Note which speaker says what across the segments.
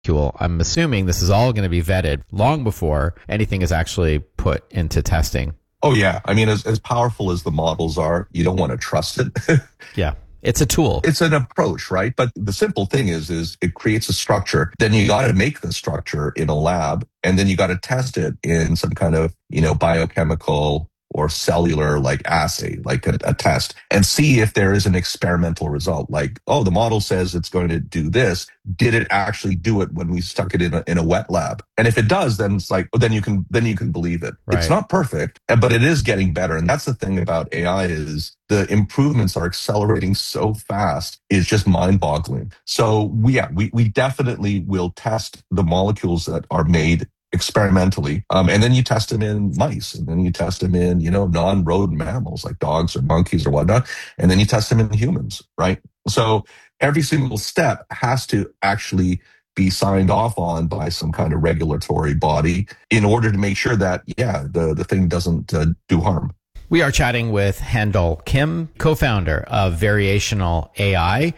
Speaker 1: I'm assuming this is all going to be vetted long before anything is actually put into testing.
Speaker 2: Oh, yeah. I mean, as powerful as the models are, you don't want to trust it.
Speaker 1: Yeah. It's a tool.
Speaker 2: It's an approach, right? But the simple thing is it creates a structure. Then you got to make the structure in a lab, and then you got to test it in some kind of, biochemical or cellular like assay, like a test, and see if there is an experimental result. Like, oh, the model says it's going to do this. Did it actually do it when we stuck it in a wet lab? And if it does, then it's like, well, then you can believe it.
Speaker 1: Right.
Speaker 2: It's not perfect, but it is getting better. And that's the thing about AI is the improvements are accelerating so fast. It's just mind boggling. So we definitely will test the molecules that are made experimentally. And then you test them in mice, and then you test them in, non-rodent mammals like dogs or monkeys or whatnot. And then you test them in humans, right? So every single step has to actually be signed off on by some kind of regulatory body in order to make sure that, the thing doesn't do harm.
Speaker 1: We are chatting with Handel Kim, co-founder of Variational AI,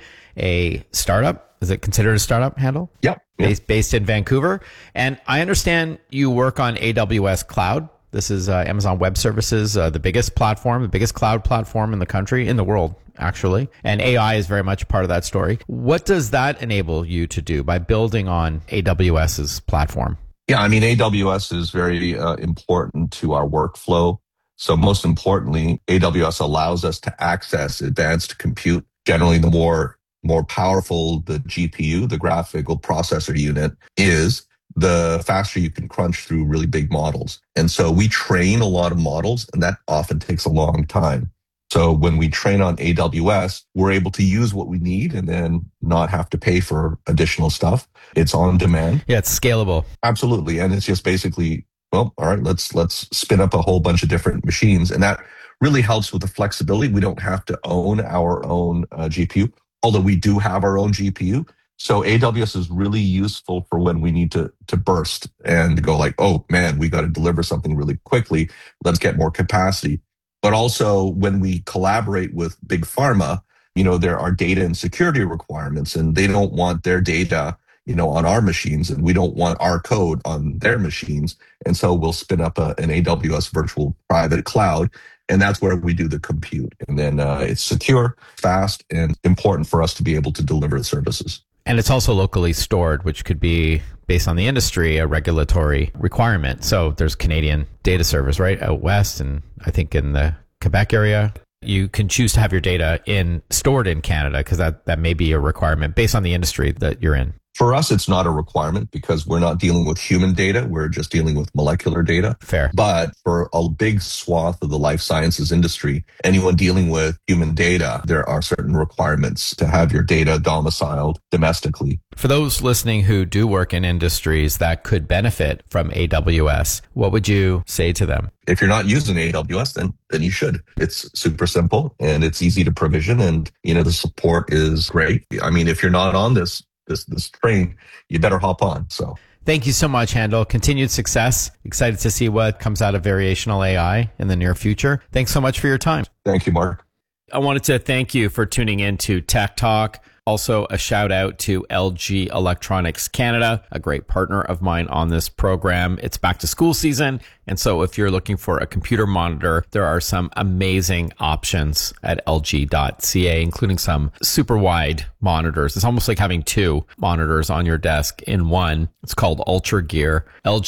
Speaker 1: a startup. Is it considered a startup, Handel?
Speaker 2: Yep.
Speaker 1: Based in Vancouver. And I understand you work on AWS Cloud. This is Amazon Web Services, the biggest platform, the biggest cloud platform in the country, in the world, actually. And AI is very much part of that story. What does that enable you to do by building on AWS's platform?
Speaker 2: Yeah, I mean, AWS is very important to our workflow. So most importantly, AWS allows us to access advanced compute. Generally, the more powerful the GPU, the graphical processor unit, is, the faster you can crunch through really big models. And so we train a lot of models, and that often takes a long time. So when we train on AWS, we're able to use what we need and then not have to pay for additional stuff. It's on demand.
Speaker 1: Yeah, it's scalable.
Speaker 2: Absolutely. And it's just basically, well, all right, let's spin up a whole bunch of different machines. And that really helps with the flexibility. We don't have to own our own GPU, although we do have our own GPU. So AWS is really useful for when we need to burst and go like, oh man, we got to deliver something really quickly. Let's get more capacity. But also when we collaborate with big pharma, there are data and security requirements, and they don't want their data, on our machines, and we don't want our code on their machines. And so we'll spin up an AWS virtual private cloud. And that's where we do the compute. And then it's secure, fast, and important for us to be able to deliver the services.
Speaker 1: And it's also locally stored, which could be, based on the industry, a regulatory requirement. So there's Canadian data service, right, out west, and I think in the Quebec area. You can choose to have your data stored in Canada, because that may be a requirement based on the industry that you're in.
Speaker 2: For us, it's not a requirement because we're not dealing with human data. We're just dealing with molecular data.
Speaker 1: Fair.
Speaker 2: But for a big swath of the life sciences industry, anyone dealing with human data, there are certain requirements to have your data domiciled domestically.
Speaker 1: For those listening who do work in industries that could benefit from AWS, what would you say to them?
Speaker 2: If you're not using AWS, then you should. It's super simple and it's easy to provision, and the support is great. I mean, if you're not on this train, you better hop on. So
Speaker 1: thank you so much, Handel. Continued success. Excited to see what comes out of Variational AI in the near future. Thanks so much for your time.
Speaker 2: Thank you, Mark.
Speaker 1: I wanted to thank you for tuning in to Tech Talk. Also, a shout out to LG Electronics Canada, a great partner of mine on this program. It's back to school season. And so if you're looking for a computer monitor, there are some amazing options at LG.ca, including some super wide monitors. It's almost like having two monitors on your desk in one. It's called Ultra Gear.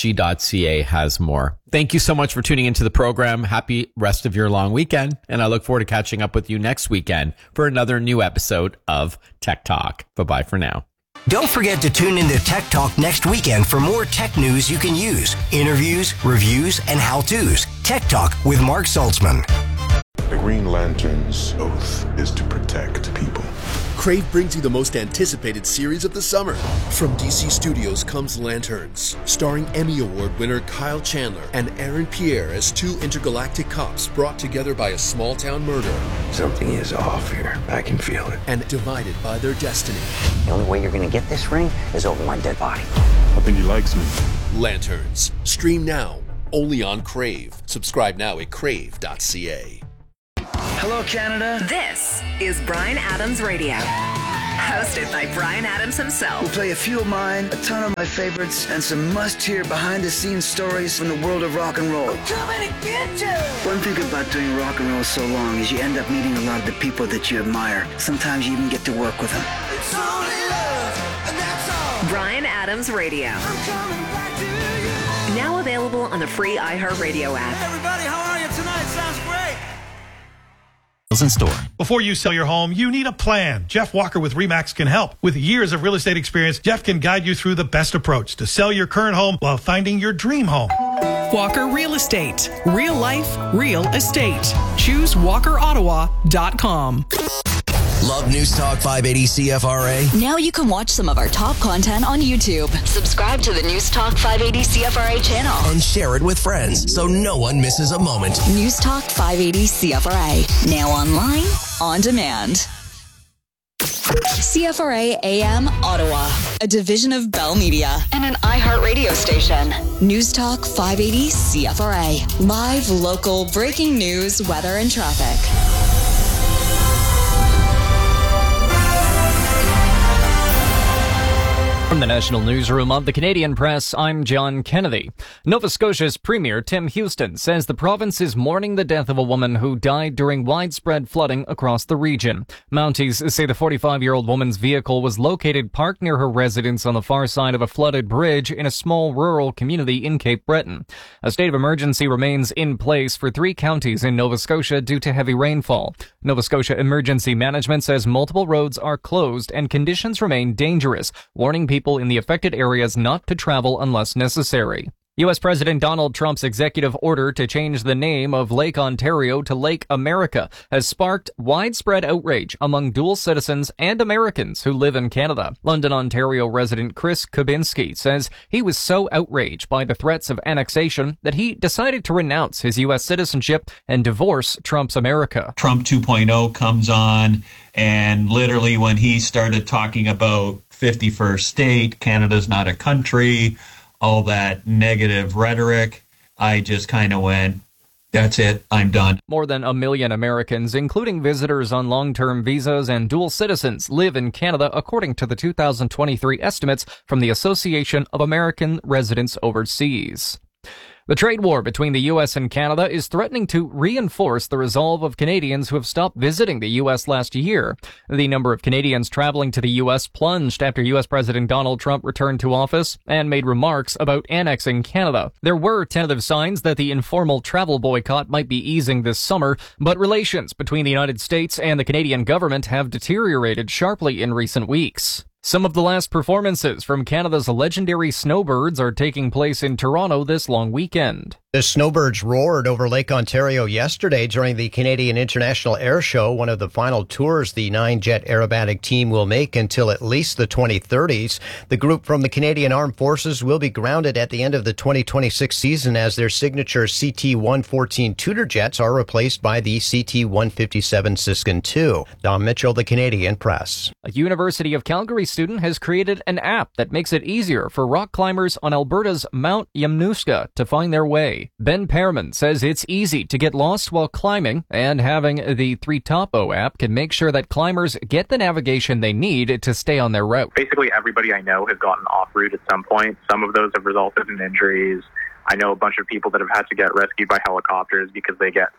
Speaker 1: LG.ca has more. Thank you so much for tuning into the program. Happy rest of your long weekend. And I look forward to catching up with you next weekend for another new episode of Tech Talk. Bye-bye for now.
Speaker 3: Don't forget to tune into Tech Talk next weekend for more tech news you can use, interviews, reviews, and how-tos. Tech Talk with Mark Saltzman.
Speaker 4: The Green Lantern's oath is to protect people.
Speaker 5: Crave brings you the most anticipated series of the summer. From DC Studios comes Lanterns, starring Emmy Award winner Kyle Chandler and Aaron Pierre as two intergalactic cops brought together by a small-town murder.
Speaker 6: Something is off here. I can feel it.
Speaker 5: And divided by their destiny.
Speaker 7: The only way you're going to get this ring is over my dead body.
Speaker 4: I think he likes me.
Speaker 5: Lanterns. Stream now, only on Crave. Subscribe now at crave.ca.
Speaker 8: Hello, Canada.
Speaker 9: This is Bryan Adams Radio.
Speaker 8: Hosted by Bryan Adams himself.
Speaker 9: We'll play a few of mine, a ton of my favorites, and some must-hear behind-the-scenes stories from the world of rock and roll.
Speaker 10: I'm coming to get you!
Speaker 9: One thing about doing rock and roll so long is you end up meeting a lot of the people that you admire. Sometimes you even get to work with them.
Speaker 10: It's only love, and that's all.
Speaker 8: Bryan Adams Radio.
Speaker 10: I'm coming back to you.
Speaker 8: Now available on the free iHeartRadio app.
Speaker 10: Hey everybody, how are you tonight? Sounds great.
Speaker 11: In store.
Speaker 12: Before you sell your home, you need a plan. Jeff Walker with RE/MAX can help. With years of real estate experience, Jeff can guide you through the best approach to sell your current home while finding your dream home.
Speaker 13: Walker Real Estate. Real life, real estate. Choose WalkerOttawa.com.
Speaker 11: Love News Talk 580 CFRA?
Speaker 14: Now you can watch some of our top content on YouTube. Subscribe to the News Talk 580 CFRA channel.
Speaker 11: And share it with friends so no one misses a moment.
Speaker 14: News Talk 580 CFRA. Now online, on demand. CFRA AM Ottawa, a division of Bell Media and an iHeartRadio station. News Talk 580 CFRA. Live, local, breaking news, weather, and traffic.
Speaker 15: From the National Newsroom of the Canadian Press, I'm John Kennedy. Nova Scotia's Premier Tim Houston says the province is mourning the death of a woman who died during widespread flooding across the region. Mounties say the 45-year-old woman's vehicle was located parked near her residence on the far side of a flooded bridge in a small rural community in Cape Breton. A state of emergency remains in place for 3 counties in Nova Scotia due to heavy rainfall. Nova Scotia Emergency Management says multiple roads are closed and conditions remain dangerous, warning people in the affected areas not to travel unless necessary. U.S. President Donald Trump's executive order to change the name of Lake Ontario to Lake America has sparked widespread outrage among dual citizens and Americans who live in Canada. London, Ontario resident Chris Kubinski says he was so outraged by the threats of annexation that he decided to renounce his U.S. citizenship and divorce Trump's America.
Speaker 16: Trump 2.0 comes on, and literally when he started talking about 51st state, Canada's not a country, all that negative rhetoric, I just kind of went, that's it, I'm done.
Speaker 15: More than 1 million Americans, including visitors on long-term visas and dual citizens, live in Canada, according to the 2023 estimates from the Association of American Residents Overseas. The trade war between the U.S. and Canada is threatening to reinforce the resolve of Canadians who have stopped visiting the U.S. last year. The number of Canadians traveling to the U.S. plunged after U.S. President Donald Trump returned to office and made remarks about annexing Canada. There were tentative signs that the informal travel boycott might be easing this summer, but relations between the United States and the Canadian government have deteriorated sharply in recent weeks. Some of the last performances from Canada's legendary Snowbirds are taking place in Toronto this long weekend.
Speaker 17: The Snowbirds roared over Lake Ontario yesterday during the Canadian International Air Show, one of the final tours the 9-jet aerobatic team will make until at least the 2030s. The group from the Canadian Armed Forces will be grounded at the end of the 2026 season as their signature CT-114 Tudor jets are replaced by the CT-157 Siskin II. Don Mitchell, the Canadian Press.
Speaker 15: A University of Calgary student has created an app that makes it easier for rock climbers on Alberta's Mount Yamnuska to find their way. Ben Pearman says it's easy to get lost while climbing, and having the 3Topo app can make sure that climbers get the navigation they need to stay on their route.
Speaker 18: Basically, everybody I know has gotten off route at some point. Some of those have resulted in injuries. I know a bunch of people that have had to get rescued by helicopters because they get,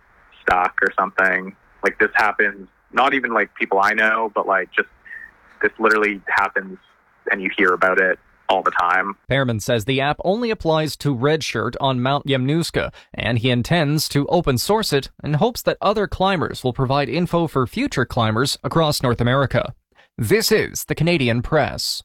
Speaker 18: stuck or something. This happens, not even, people I know, but, just this literally happens and you hear about it all the time.
Speaker 15: Pearman says the app only applies to Redshirt on Mount Yamnuska, and he intends to open source it and hopes that other climbers will provide info for future climbers across North America. This is the Canadian Press.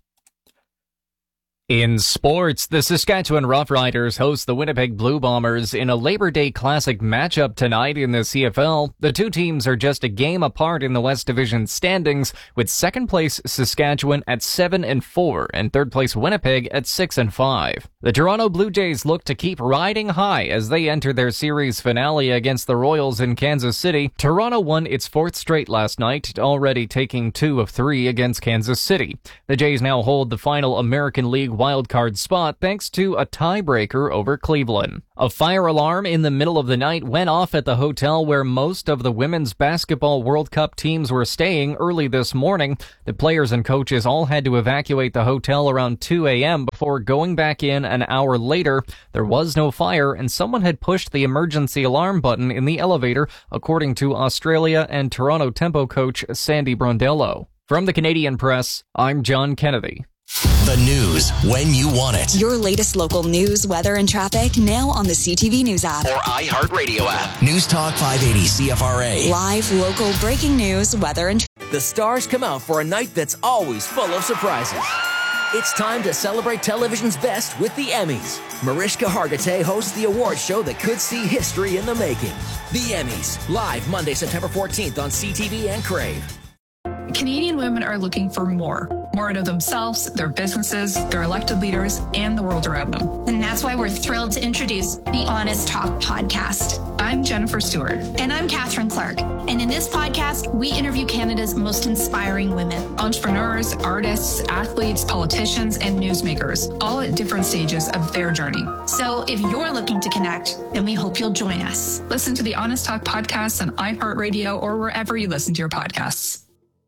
Speaker 15: In sports, the Saskatchewan Roughriders host the Winnipeg Blue Bombers in a Labor Day Classic matchup tonight in the CFL. The two teams are just a game apart in the West Division standings, with second-place Saskatchewan at 7-4 and third-place Winnipeg at 6-5. The Toronto Blue Jays look to keep riding high as they enter their series finale against the Royals in Kansas City. Toronto won its fourth straight last night, already taking 2 of 3 against Kansas City. The Jays now hold the final American League wildcard spot thanks to a tiebreaker over Cleveland. A fire alarm in the middle of the night went off at the hotel where most of the Women's Basketball World Cup teams were staying early this morning. The players and coaches all had to evacuate the hotel around 2 a.m. before going back in an hour later. There was no fire, and someone had pushed the emergency alarm button in the elevator, according to Australia and Toronto Tempo coach Sandy Brondello. From the Canadian Press, I'm John Kennedy.
Speaker 11: The news when you want it.
Speaker 14: Your latest local news, weather, and traffic now on the CTV News app
Speaker 11: or iHeartRadio app. News Talk 580 CFRA.
Speaker 14: Live local breaking news, weather, and
Speaker 19: the stars come out for a night that's always full of surprises. It's time to celebrate television's best with the Emmys. Mariska Hargitay hosts the award show that could see history in the making. The Emmys, live Monday, September 14th on CTV and Crave.
Speaker 20: Canadian women are looking for more out of themselves, their businesses, their elected leaders, and the world around them.
Speaker 21: And that's why we're thrilled to introduce the Honest Talk podcast.
Speaker 20: I'm Jennifer Stewart.
Speaker 21: And I'm Catherine Clark. And in this podcast, we interview Canada's most inspiring women.
Speaker 20: Entrepreneurs, artists, athletes, politicians, and newsmakers, all at different stages of their journey.
Speaker 21: So if you're looking to connect, then we hope you'll join us.
Speaker 20: Listen to the Honest Talk podcast on iHeartRadio or wherever you listen to your podcasts.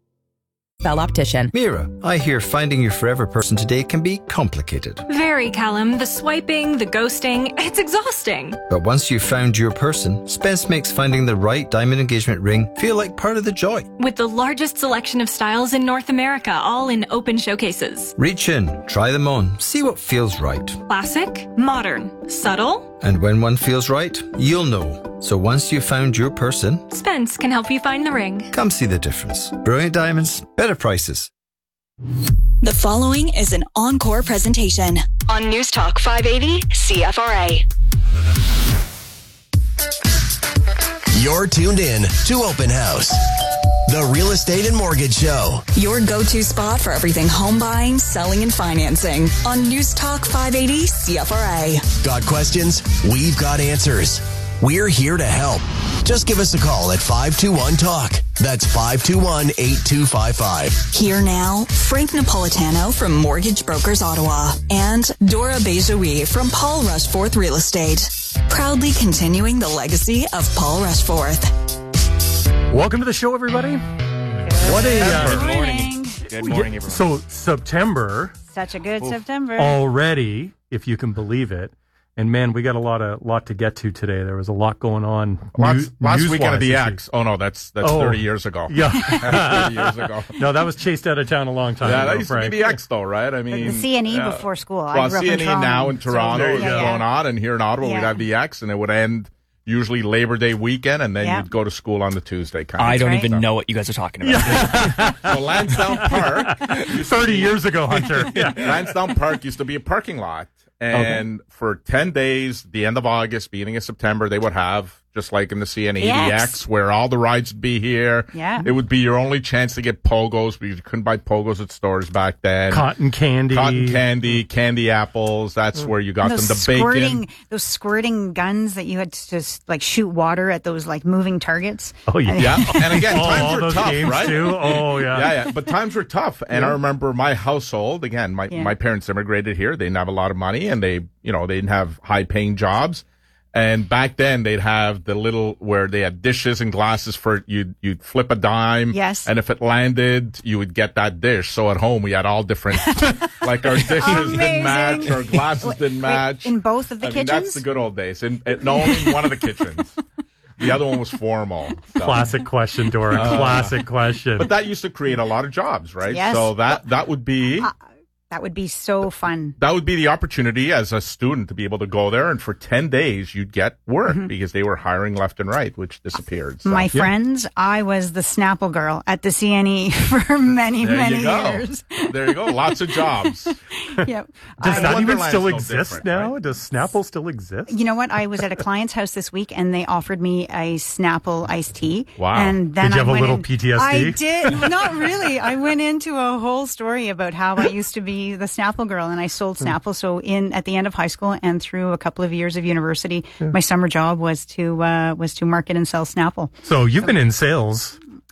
Speaker 22: Bell Optician.
Speaker 23: Mira, I hear finding your forever person today can be complicated.
Speaker 24: Very, Callum. The swiping, the ghosting, it's exhausting.
Speaker 23: But once you've found your person, Spence makes finding the right diamond engagement ring feel like part of the joy.
Speaker 24: With the largest selection of styles in North America, all in open showcases.
Speaker 23: Reach in, try them on, see what feels right.
Speaker 24: Classic, modern, subtle.
Speaker 23: And when one feels right, you'll know. So once you've found your person,
Speaker 24: Spence can help you find the ring.
Speaker 23: Come see the difference. Brilliant diamonds, better prices.
Speaker 14: The following is an encore presentation on News Talk 580 CFRA.
Speaker 11: You're tuned in to Open House, the real estate and mortgage show.
Speaker 14: Your go-to spot for everything home buying, selling, and financing on News Talk 580 CFRA.
Speaker 11: Got questions? We've got answers. We're here to help. Just give us a call at 521-TALK. That's 521-8255.
Speaker 14: Here now, Frank Napolitano from Mortgage Brokers Ottawa and Dora Bejoui from Paul Rushforth Real Estate. Proudly continuing the legacy of Paul Rushforth.
Speaker 25: Welcome to the show, everybody. What a
Speaker 26: good morning.
Speaker 25: Good morning, everyone. So September.
Speaker 26: Such a good September.
Speaker 25: Already, if you can believe it. And man, we got a lot to get to today. There was a lot going on.
Speaker 26: Last weekend of the X. Oh no, that's 30 years ago.
Speaker 25: Yeah,
Speaker 26: 30 years ago.
Speaker 25: No, that was chased out of town a long time ago.
Speaker 26: That used to be the X, though, right? I mean, the CNE before school. Well, CNE now in Toronto is going on, and here in Ottawa we'd have the X, and it would end usually Labor Day weekend, and then you'd go to school on the Tuesday.
Speaker 27: I don't even know what you guys are talking about.
Speaker 26: So Lansdowne Park,
Speaker 25: 30 years ago, Hunter.
Speaker 26: Lansdowne Park used to be a parking lot. And for 10 days, the end of August, beginning of September, they would have, just like in the CNE, the X, where all the rides would be here. Yeah. It would be your only chance to get pogos, because you couldn't buy pogos at stores back then.
Speaker 25: Cotton candy,
Speaker 26: candy apples. That's where you got them. The bacon. Those squirting guns that you had to just like shoot water at those like moving targets.
Speaker 25: Oh, yeah.
Speaker 26: And again, times were tough, right?
Speaker 25: Too? Oh, yeah.
Speaker 26: But times were tough. And I remember my household, again, my parents immigrated here. They didn't have a lot of money, and they didn't have high paying jobs. And back then they'd have the little where they had dishes and glasses for you'd flip a dime. Yes. And if it landed, you would get that dish. So at home we had all different, like our dishes didn't match, our glasses didn't match. In both of the kitchens? That's the good old days. No, only in one of the kitchens. The other one was formal. So.
Speaker 25: Classic question, Dora. Classic question.
Speaker 26: But that used to create a lot of jobs, right? Yes. So that would be... That would be so fun. That would be the opportunity as a student to be able to go there, and for 10 days you'd get work because they were hiring left and right, which disappeared. So. My friends, I was the Snapple girl at the CNE for many years. There you go. Lots of jobs.
Speaker 25: Yep. Does that even still exist now? Right? Does Snapple still exist?
Speaker 26: You know what? I was at a client's house this week, and they offered me a Snapple iced tea.
Speaker 25: Wow.
Speaker 26: And then
Speaker 25: did you have a little PTSD?
Speaker 26: I did. Not really. I went into a whole story about how I used to be the Snapple girl, and I sold Snapple. So at the end of high school and through a couple of years of university, my summer job was to market and sell Snapple.
Speaker 25: So you've been in sales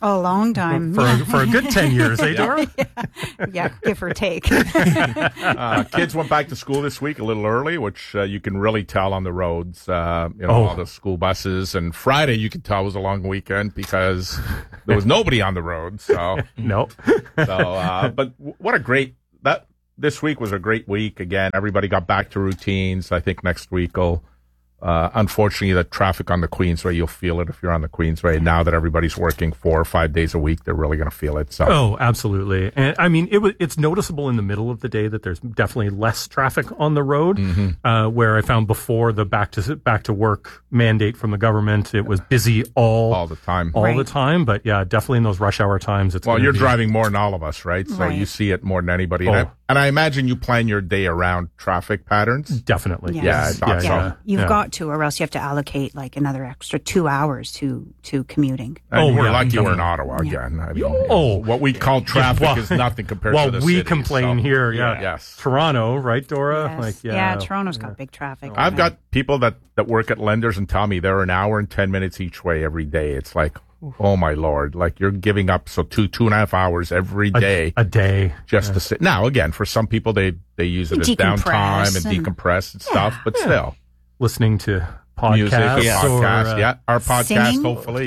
Speaker 1: Oh, a long time.
Speaker 25: For a good 10 years, eh, Dora?
Speaker 1: Yeah, give or take.
Speaker 26: Kids went back to school this week a little early, which you can really tell on the roads. All the school buses. And Friday, you could tell was a long weekend because there was nobody on the road. So
Speaker 25: no.
Speaker 26: But what a great this week was a great week. Again, everybody got back to routines. I think next week will. Unfortunately, the traffic on the Queensway, you'll feel it if you're on the Queensway. Now that everybody's working 4 or 5 days a week, they're really going to feel it. So.
Speaker 25: Oh, absolutely. And I mean, it's noticeable in the middle of the day that there's definitely less traffic on the road, where I found before the back to work mandate from the government, it was busy all
Speaker 26: the time.
Speaker 25: The time. But yeah, definitely in those rush hour times.
Speaker 26: You're driving more than all of us, right? So you see it more than anybody. And I imagine you plan your day around traffic patterns.
Speaker 25: Definitely.
Speaker 1: Yes.
Speaker 25: Yeah.
Speaker 1: You've got to, or else you have to allocate like another extra 2 hours to commuting.
Speaker 26: And we're lucky we're in Ottawa again. I mean, what we call traffic is nothing compared to the city.
Speaker 25: We complain here.
Speaker 26: Yes.
Speaker 25: Toronto, right, Dora?
Speaker 1: Yes. Toronto's got big traffic.
Speaker 26: I've got people that work at lenders and tell me they're an hour and 10 minutes each way every day. It's like, oh my Lord, like you're giving up 2.5 hours every day.
Speaker 25: A day.
Speaker 26: Just to sit. Now, again, for some people, they use it as downtime and decompress and stuff, but still.
Speaker 25: Listening to podcasts.
Speaker 26: Music, our podcast,
Speaker 1: singing?
Speaker 26: hopefully,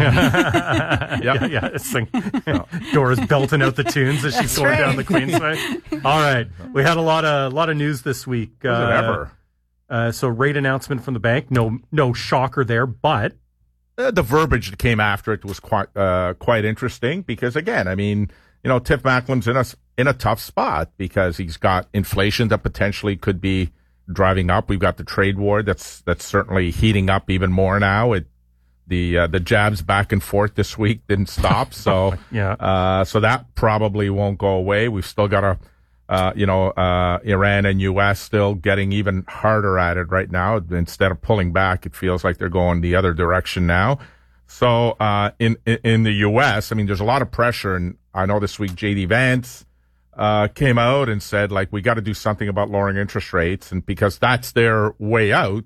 Speaker 25: Dora's belting out the tunes as she's going down the Queensway. All right. We had a lot of news this week.
Speaker 26: Ever.
Speaker 25: So rate announcement from the bank. No shocker there, but
Speaker 26: the verbiage that came after it was quite interesting because, again, I mean, Tiff Macklem's in a tough spot because he's got inflation that potentially could be driving up. We've got the trade war that's certainly heating up even more now. The jabs back and forth this week didn't stop, so so that probably won't go away. We've still got Iran and U.S. still getting even harder at it right now. Instead of pulling back, it feels like they're going the other direction now. So in the U.S., I mean, there's a lot of pressure, and I know this week J.D. Vance came out and said, like, we got to do something about lowering interest rates, and because that's their way out.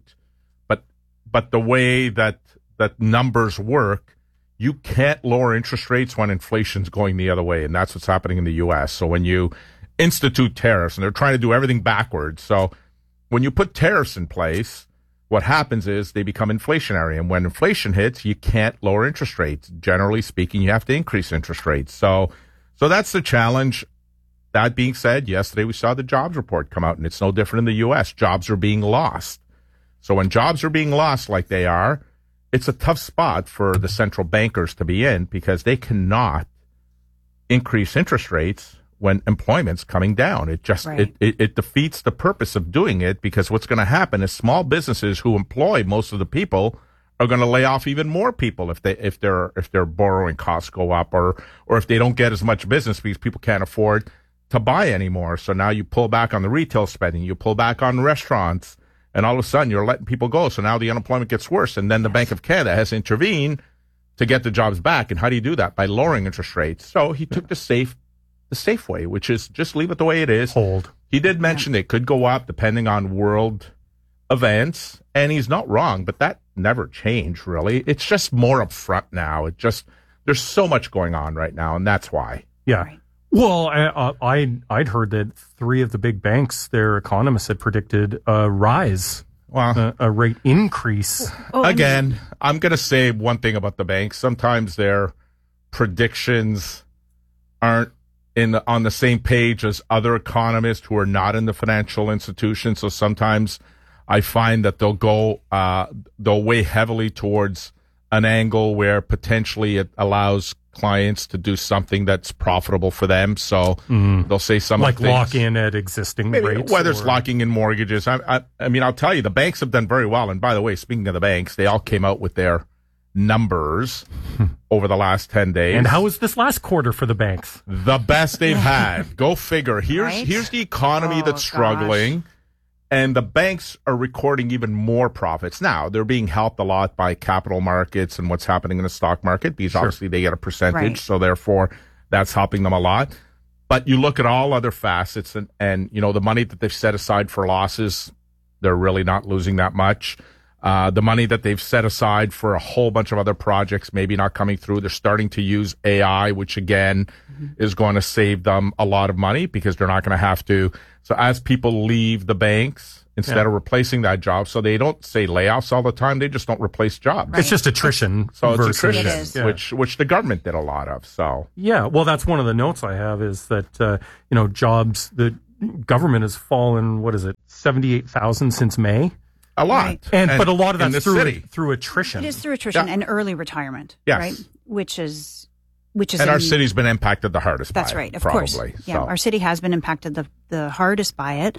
Speaker 26: But the way that numbers work, you can't lower interest rates when inflation's going the other way, and that's what's happening in the U.S. So when you institute tariffs, and they're trying to do everything backwards. So when you put tariffs in place, what happens is they become inflationary. And when inflation hits, you can't lower interest rates. Generally speaking, you have to increase interest rates. So that's the challenge. That being said, yesterday we saw the jobs report come out, and it's no different in the U.S. Jobs are being lost. So when jobs are being lost like they are, it's a tough spot for the central bankers to be in because they cannot increase interest rates when employment's coming down. It just it defeats the purpose of doing it because what's going to happen is small businesses who employ most of the people are going to lay off even more people if their borrowing costs go up or if they don't get as much business because people can't afford to buy anymore. So now you pull back on the retail spending, you pull back on restaurants, and all of a sudden you're letting people go. So now the unemployment gets worse, and then the Bank of Canada has to intervene to get the jobs back. And how do you do that? By lowering interest rates. So he took the safe way, which is just leave it the way it is.
Speaker 25: Hold.
Speaker 26: He did mention they could go up depending on world events, and he's not wrong, but that never changed, really. It's just more upfront now. There's so much going on right now, and that's why.
Speaker 25: Yeah. Right. Well, I'd heard that 3 of the big banks, their economists had predicted a rise, a rate increase.
Speaker 26: Again, I'm going to say one thing about the banks. Sometimes their predictions aren't on the same page as other economists who are not in the financial institution. So sometimes I find that they'll weigh heavily towards an angle where potentially it allows clients to do something that's profitable for them. So they'll say something
Speaker 25: like lock in at existing rates.
Speaker 26: Whether it's locking in mortgages. I mean, I'll tell you, the banks have done very well. And by the way, speaking of the banks, they all came out with their numbers over the last 10 days.
Speaker 25: And how was this last quarter for the banks?
Speaker 26: The best they've had. Go figure. Here's the economy that's struggling, and the banks are recording even more profits. Now, they're being helped a lot by capital markets and what's happening in the stock market because obviously they get a percentage, so therefore that's helping them a lot. But you look at all other facets and the money that they've set aside for losses, they're really not losing that much. The money that they've set aside for a whole bunch of other projects maybe not coming through. They're starting to use AI, which again is going to save them a lot of money because they're not going to have to. So as people leave the banks, instead of replacing that job, so they don't say layoffs all the time, they just don't replace jobs.
Speaker 25: It's just attrition.
Speaker 26: So it's
Speaker 25: versus-
Speaker 26: attrition, which the government did a lot of. So
Speaker 25: yeah, well, that's one of the notes I have is that jobs, the government has fallen. What is it, 78,000 since May?
Speaker 26: A lot,
Speaker 25: but a lot of
Speaker 26: in
Speaker 25: that's
Speaker 26: the city.
Speaker 25: through attrition.
Speaker 1: It is through attrition and early retirement,
Speaker 26: Yes.
Speaker 1: right? Which is
Speaker 26: and our city's been impacted the hardest.
Speaker 1: That's
Speaker 26: by
Speaker 1: right,
Speaker 26: it,
Speaker 1: of
Speaker 26: probably.
Speaker 1: course. Yeah,
Speaker 26: So.
Speaker 1: our city has been impacted the hardest by it,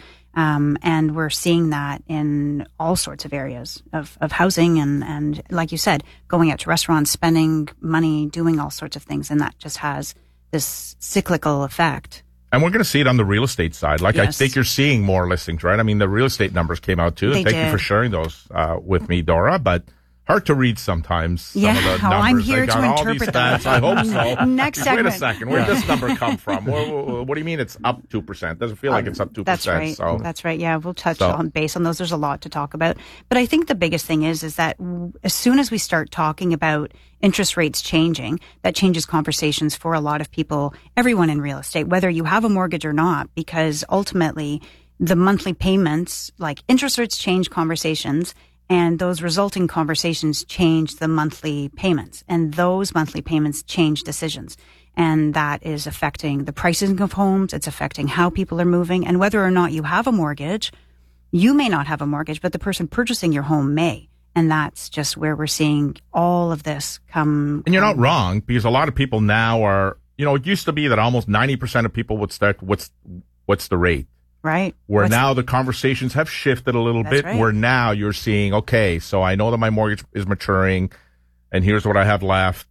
Speaker 1: and we're seeing that in all sorts of areas of housing and like you said, going out to restaurants, spending money, doing all sorts of things, and that just has this cyclical effect.
Speaker 26: And we're going to see it on the real estate side. Like, I think you're seeing more listings, right? I mean, the real estate numbers came out too.
Speaker 1: They
Speaker 26: Thank you
Speaker 1: did.
Speaker 26: for sharing those with me, Dora. But hard to read sometimes. Some of the numbers.
Speaker 1: I'm here
Speaker 26: I got
Speaker 1: to
Speaker 26: all
Speaker 1: interpret
Speaker 26: these stats.
Speaker 1: them.
Speaker 26: I hope so.
Speaker 1: Next
Speaker 26: Wait a
Speaker 1: segment.
Speaker 26: second. Where did this number come from? What do you mean it's up 2%? Doesn't feel like it's up 2%.
Speaker 1: That's right.
Speaker 26: So.
Speaker 1: That's right. Yeah, we'll touch on base on those. There's a lot to talk about. But I think the biggest thing is that as soon as we start talking about interest rates changing, that changes conversations for a lot of people, everyone in real estate, whether you have a mortgage or not, because ultimately the monthly payments, like interest rates change conversations, and those resulting conversations change the monthly payments, and those monthly payments change decisions. And that is affecting the pricing of homes. It's affecting how people are moving, and whether or not you have a mortgage. You may not have a mortgage, but the person purchasing your home may. And that's just where we're seeing all of this come.
Speaker 26: And you're not wrong, because a lot of people now are, it used to be that almost 90% of people would start, what's the rate?
Speaker 1: Right.
Speaker 26: Where now the conversations have shifted a little bit,
Speaker 1: right.
Speaker 26: where now you're seeing, okay, so I know that my mortgage is maturing, and here's what I have left.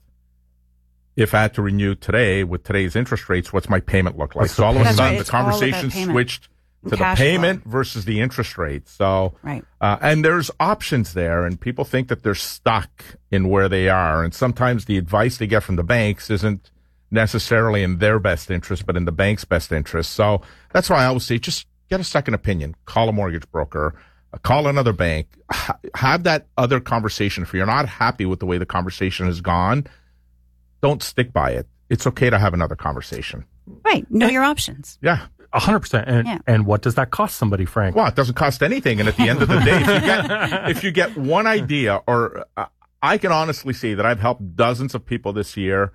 Speaker 26: If I had to renew today with today's interest rates, what's my payment look like? So all of a sudden, the conversation switched to the payment versus the interest rate. So, and there's options there, and people think that they're stuck in where they are. And sometimes the advice they get from the banks isn't necessarily in their best interest, but in the bank's best interest. So that's why I always say, just get a second opinion. Call a mortgage broker, call another bank, have that other conversation. If you're not happy with the way the conversation has gone, don't stick by it. It's okay to have another conversation.
Speaker 1: Right. Know your options.
Speaker 26: Yeah.
Speaker 25: 100%. And what does that cost somebody, Frank?
Speaker 26: Well, it doesn't cost anything. And at the end of the day, if you get one idea, or I can honestly say that I've helped dozens of people this year,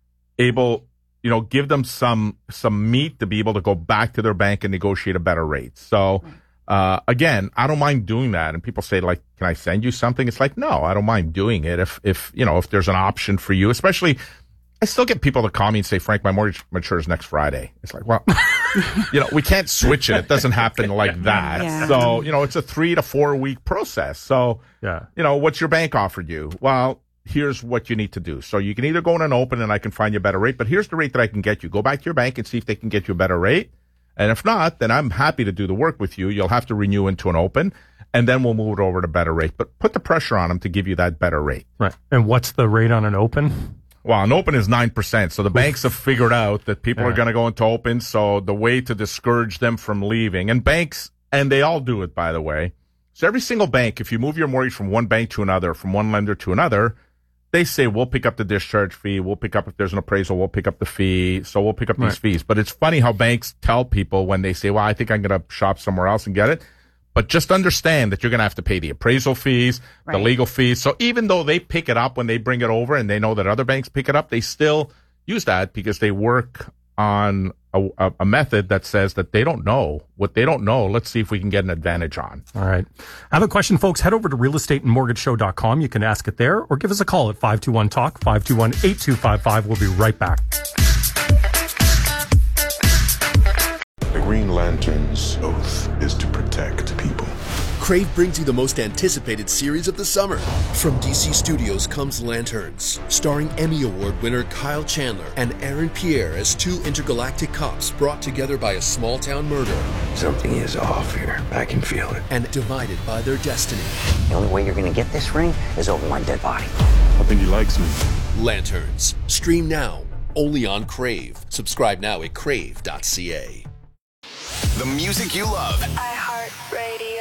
Speaker 26: give them some meat to be able to go back to their bank and negotiate a better rate. So, again, I don't mind doing that. And people say, like, can I send you something? It's like, no, I don't mind doing it. If there's an option for you, especially, I still get people to call me and say, Frank, my mortgage matures next Friday. It's like, well, we can't switch it. It doesn't happen like that.
Speaker 1: Yeah.
Speaker 26: So, it's a 3 to 4 week process. So, what's your bank offered you? Well, here's what you need to do. So you can either go in an open and I can find you a better rate, but here's the rate that I can get you. Go back to your bank and see if they can get you a better rate. And if not, then I'm happy to do the work with you. You'll have to renew into an open, and then we'll move it over to better rate. But put the pressure on them to give you that better rate.
Speaker 25: Right. And what's the rate on an open?
Speaker 26: Well, an open is 9%. So the banks have figured out that people are going to go into open. So the way to discourage them from leaving, and banks, and they all do it, by the way. So every single bank, if you move your mortgage from one bank to another, from one lender to another, they say, we'll pick up the discharge fee. We'll pick up, if there's an appraisal, we'll pick up the fee. So we'll pick up these fees. But it's funny how banks tell people when they say, well, I think I'm going to shop somewhere else and get it. But just understand that you're going to have to pay the appraisal fees, the legal fees. So even though they pick it up when they bring it over and they know that other banks pick it up, they still use that because they work on a method that says that they don't know what they don't know. Let's see if we can get an advantage on.
Speaker 25: All right. I have a question, folks. Head over to realestateandmortgageshow.com. You can ask it there or give us a call at 521-TALK, 521-8255. We'll be right back.
Speaker 2: The Green Lantern's oath is to protect people.
Speaker 3: Crave brings you the most anticipated series of the summer. From DC Studios comes Lanterns, starring Emmy Award winner Kyle Chandler and Aaron Pierre as two intergalactic cops brought together by a small-town murder.
Speaker 4: Something is off here. I can feel it.
Speaker 3: And divided by their destiny.
Speaker 4: The only way you're going to get this ring is over my dead body.
Speaker 2: I think he likes me.
Speaker 3: Lanterns. Stream now. Only on Crave. Subscribe now at crave.ca.
Speaker 11: The music you love.
Speaker 5: iHeartRadio.
Speaker 11: Your favorite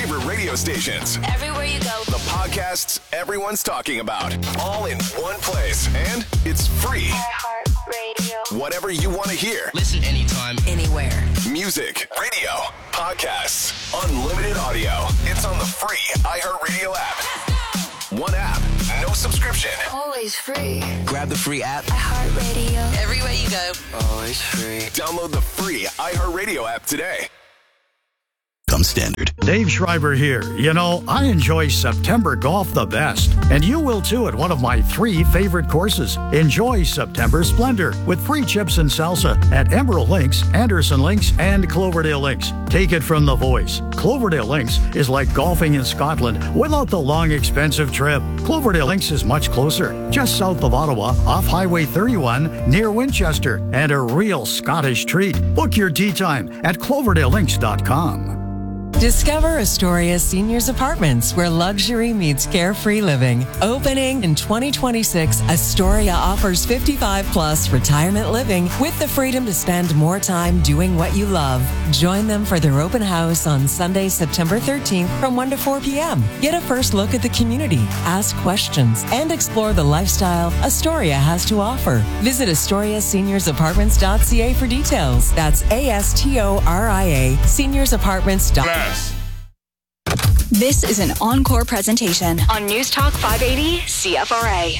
Speaker 5: favorite radio stations.
Speaker 6: Everywhere you go.
Speaker 5: The podcasts everyone's talking about. All in one place. And it's free.
Speaker 6: iHeartRadio.
Speaker 5: Whatever you want to hear.
Speaker 6: Listen anytime, anywhere.
Speaker 5: Music, radio, podcasts, unlimited audio. It's on the free iHeartRadio app. One app, no subscription.
Speaker 6: Always free.
Speaker 5: Grab the free app.
Speaker 6: iHeartRadio. Everywhere you go.
Speaker 5: Always free. Download the free iHeartRadio app today.
Speaker 7: Standard. Dave Schreiber here. You know, I enjoy September golf the best, and you will too at one of my 3 favorite courses. Enjoy September Splendor with free chips and salsa at Emerald Links, Anderson Links, and Cloverdale Links. Take it from the voice. Cloverdale Links is like golfing in Scotland without the long, expensive trip. Cloverdale Links is much closer, just south of Ottawa, off Highway 31 near Winchester, and a real Scottish treat. Book your tee time at cloverdalelinks.com.
Speaker 8: Discover Astoria Seniors Apartments, where luxury meets carefree living. Opening in 2026, Astoria offers 55-plus retirement living with the freedom to spend more time doing what you love. Join them for their open house on Sunday, September 13th from 1 to 4 p.m. Get a first look at the community, ask questions, and explore the lifestyle Astoria has to offer. Visit AstoriaSeniorsApartments.ca for details. That's ASTORIA SeniorsApartments.ca.
Speaker 14: This is an encore presentation on News Talk 580 CFRA.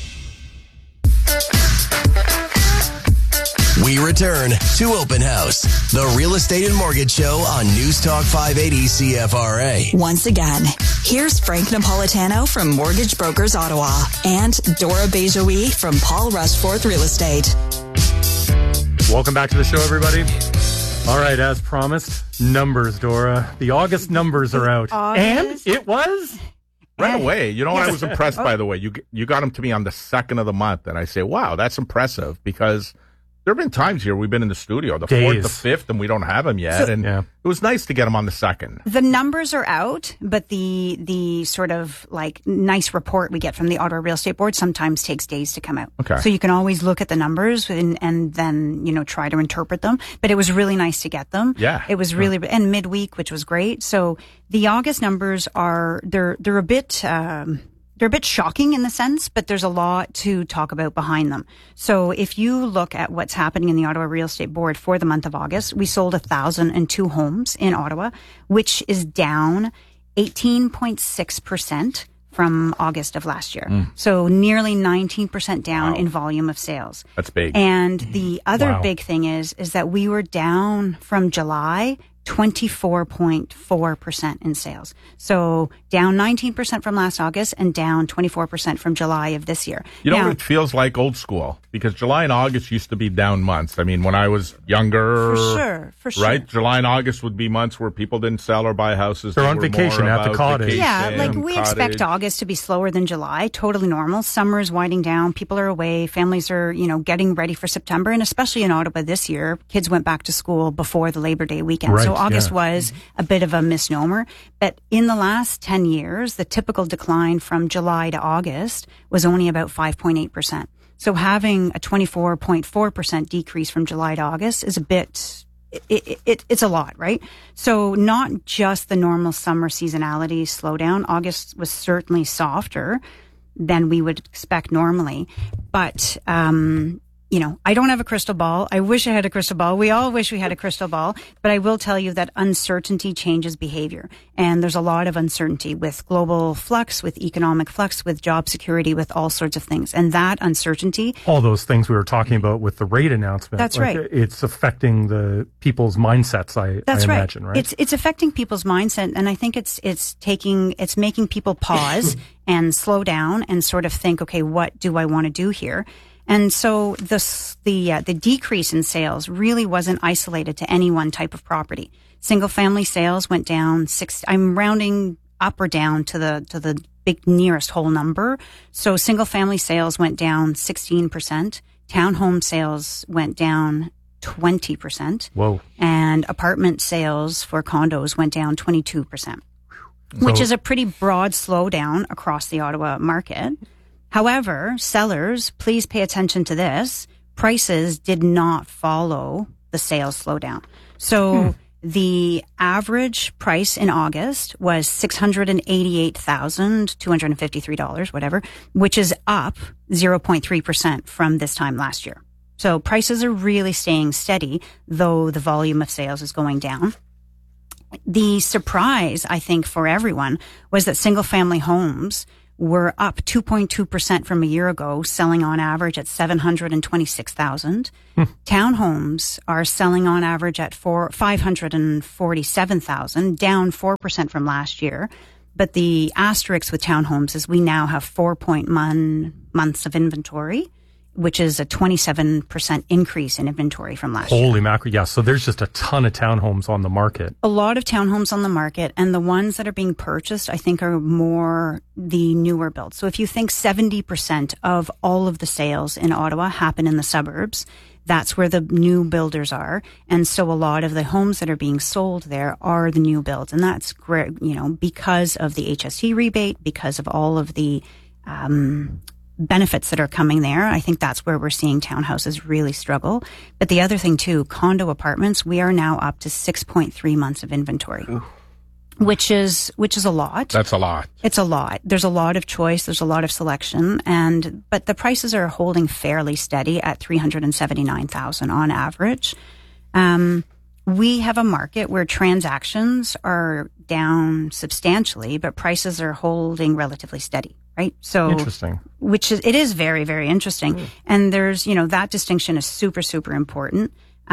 Speaker 11: We return to Open House, the real estate and mortgage show on News Talk 580 CFRA.
Speaker 14: Once again, here's Frank Napolitano from Mortgage Brokers Ottawa and Dora Bejoui from Paul Rushforth Real Estate.
Speaker 25: Welcome back to the show, everybody. All right, as promised, numbers, Dora. The August numbers are out. And it was?
Speaker 26: Right away. You know what? I was impressed, by the way. You got them to me on the 2nd of the month, and I say, wow, that's impressive, because there have been times here we've been in the studio, the 4th, the 5th, and we don't have them yet. It was nice to get them on the 2nd.
Speaker 1: The numbers are out, but the sort of like nice report we get from the Ottawa Real Estate Board sometimes takes days to come out.
Speaker 26: Okay.
Speaker 1: So you can always look at the numbers and then, try to interpret them. But it was really nice to get them.
Speaker 26: Yeah.
Speaker 1: It was really, and midweek, which was great. So the August numbers they're a bit, they're a bit shocking in the sense, but there's a lot to talk about behind them. So if you look at what's happening in the Ottawa Real Estate Board for the month of August, we sold 1,002 homes in Ottawa, which is down 18.6% from August of last year. So nearly 19% down in volume of sales.
Speaker 26: That's big.
Speaker 1: And the other big thing is that we were down from July 24.4% in sales. So down 19% from last August and down 24% from July of this year.
Speaker 26: You know what it feels like? Old school. Because July and August used to be down months. I mean, when I was younger.
Speaker 1: For sure.
Speaker 26: Right? July and August would be months where people didn't sell or buy houses.
Speaker 25: They're on vacation at the cottage.
Speaker 1: Yeah, like we expect August to be slower than July. Totally normal. Summer is winding down. People are away. Families are, getting ready for September. And especially in Ottawa this year, kids went back to school before the Labor Day weekend.
Speaker 25: Right.
Speaker 1: So August was a bit of a misnomer. But in the last 10 years, the typical decline from July to August was only about 5.8%. So having a 24.4% decrease from July to August is a bit, it's a lot, right? So not just the normal summer seasonality slowdown. August was certainly softer than we would expect normally. But, I don't have a crystal ball. I wish I had a crystal ball. We all wish we had a crystal ball. But I will tell you that uncertainty changes behavior. And there's a lot of uncertainty with global flux, with economic flux, with job security, with all sorts of things. And that uncertainty.
Speaker 25: All those things we were talking about with the rate announcement.
Speaker 1: That's right.
Speaker 25: It's affecting the people's mindsets, I imagine, right?
Speaker 1: It's affecting people's mindset. And I think it's making people pause and slow down and sort of think, okay, what do I want to do here? And so the decrease in sales really wasn't isolated to any one type of property. Single family sales went down I'm rounding up or down to the big nearest whole number. So single family sales went down 16%. Townhome sales went down 20%.
Speaker 25: Whoa.
Speaker 1: And apartment sales for condos went down 22%, which is a pretty broad slowdown across the Ottawa market. However, sellers, please pay attention to this. Prices did not follow the sales slowdown. So The average price in August was $688,253, whatever, which is up 0.3% from this time last year. So prices are really staying steady, though the volume of sales is going down. The surprise, I think, for everyone was that single-family homes were up 2.2% from a year ago, selling on average at $726,000. Townhomes are selling on average at $547,000, down 4% from last year. But the asterisk with townhomes is we now have 4.1 months of inventory, which is a 27% increase in inventory from last year.
Speaker 25: Holy mackerel. Yeah, so there's just a ton of townhomes on the market.
Speaker 1: A lot of townhomes on the market, and the ones that are being purchased, I think, are more the newer builds. So if you think 70% of all of the sales in Ottawa happen in the suburbs, that's where the new builders are. And so a lot of the homes that are being sold there are the new builds. And that's great, because of the HST rebate, because of all of the benefits that are coming there. I think that's where we're seeing townhouses really struggle. But the other thing too, condo apartments, we are now up to 6.3 months of inventory, which is a lot.
Speaker 26: That's a lot.
Speaker 1: It's a lot. There's a lot of choice. There's a lot of selection, but the prices are holding fairly steady at $379,000 on average. We have a market where transactions are down substantially, but prices are holding relatively steady. Right. So
Speaker 25: interesting.
Speaker 1: It is very, very interesting. And there's, that distinction is super, super important.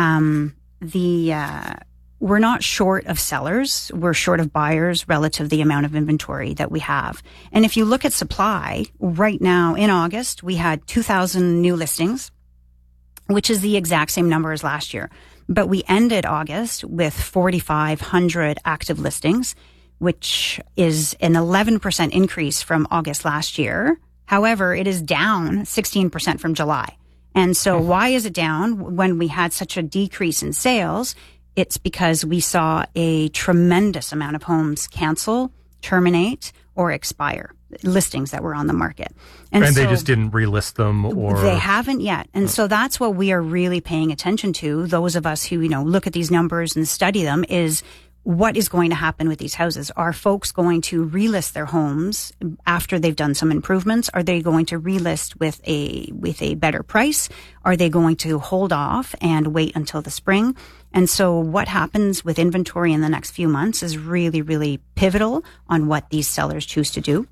Speaker 1: We're not short of sellers. We're short of buyers relative to the amount of inventory that we have. And if you look at supply right now in August, we had 2,000 new listings, which is the exact same number as last year. But we ended August with 4,500 active listings, which is an 11% increase from August last year. However, it is down 16% from July. And so why is it down when we had such a decrease in sales? It's because we saw a tremendous amount of homes cancel, terminate, or expire, listings that were on the market.
Speaker 25: And they just didn't relist them, or
Speaker 1: they haven't yet. And so that's what we are really paying attention to. Those of us who, look at these numbers and study them is what is going to happen with these houses? Are folks going to relist their homes after they've done some improvements? Are they going to relist with a better price? Are they going to hold off and wait until the spring? And so what happens with inventory in the next few months is really, really pivotal on what these sellers choose to do.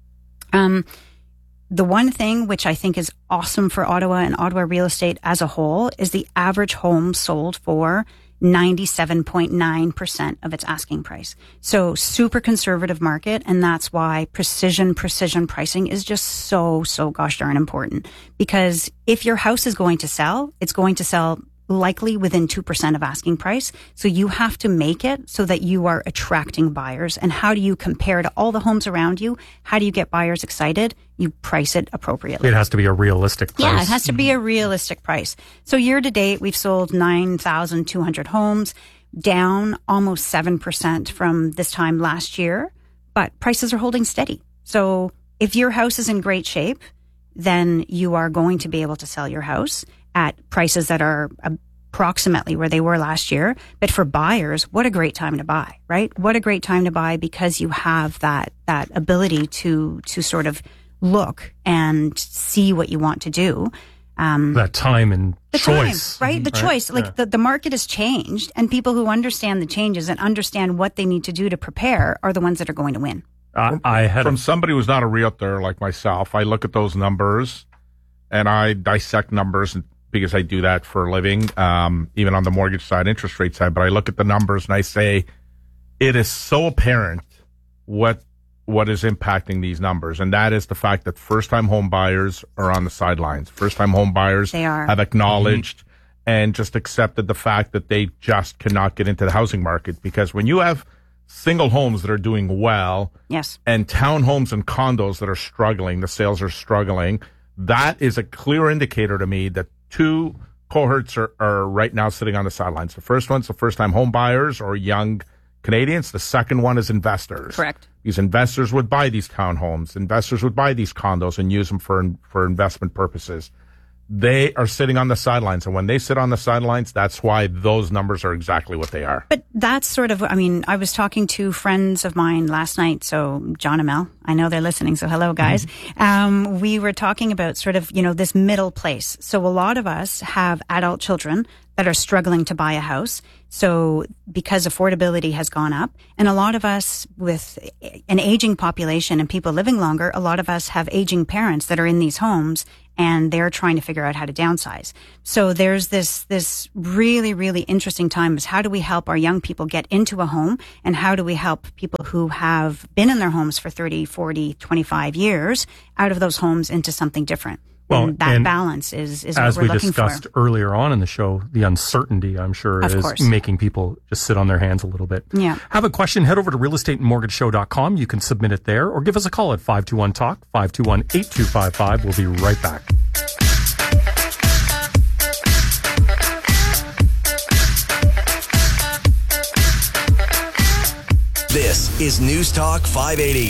Speaker 1: The one thing which I think is awesome for Ottawa and Ottawa real estate as a whole is the average home sold for 97.9% of its asking price. So super conservative market. And that's why precision pricing is just so gosh darn important. Because if your house is going to sell, it's going to sell likely within 2% of asking price. So you have to make it so that you are attracting buyers. And how do you compare to all the homes around you? How do you get buyers excited? You price it appropriately.
Speaker 25: It has to be a realistic price.
Speaker 1: Yeah, it has to be a realistic price. So year to date, we've sold 9,200 homes, down almost 7% from this time last year, but prices are holding steady. So if your house is in great shape, then you are going to be able to sell your house at prices that are approximately where they were last year. But for buyers, what a great time to buy, right? What a great time to buy because you have that ability to sort of look and see what you want to do.
Speaker 25: That time and choice.
Speaker 1: Right? The choice. Like the market has changed, and people who understand the changes and understand what they need to do to prepare are the ones that are going to win.
Speaker 26: From somebody who's not a realtor like myself, I look at those numbers and I dissect numbers because I do that for a living, even on the mortgage side, interest rate side. But I look at the numbers and I say, it is so apparent what is impacting these numbers. And that is the fact that first-time home buyers are on the sidelines. First-time home buyers have acknowledged and just accepted the fact that they just cannot get into the housing market. Because when you have single homes that are doing well,
Speaker 1: yes,
Speaker 26: and townhomes and condos that are struggling, the sales are struggling, that is a clear indicator to me that two cohorts are right now sitting on the sidelines. The first one's the first-time home buyers or young Canadians. The second one is investors.
Speaker 1: Correct.
Speaker 26: These investors would buy these townhomes. Investors would buy these condos and use them for investment purposes. they are sitting on the sidelines. And when they sit on the sidelines, that's why those numbers are exactly what they are.
Speaker 1: But that's sort of, I mean, I was talking to friends of mine last night. So John and Mel, I know they're listening. So hello, guys. Mm-hmm. We were talking about sort of, this middle place. So a lot of us have adult children that are struggling to buy a house. So because affordability has gone up, and a lot of us with an aging population and people living longer, a lot of us have aging parents that are in these homes and they're trying to figure out how to downsize. So there's this really, really interesting time is how do we help our young people get into a home, and how do we help people who have been in their homes for 30, 40, 25 years out of those homes into something different. Well, and that balance is what we're looking for.
Speaker 25: As we discussed earlier on in the show, the uncertainty, I'm sure, is making people just sit on their hands a little bit.
Speaker 1: Yeah.
Speaker 25: Have a question, head over to realestateandmortgageshow.com. You can submit it there, or give us a call at 521-TALK, 521-8255. We'll be right back.
Speaker 11: This is News Talk 580,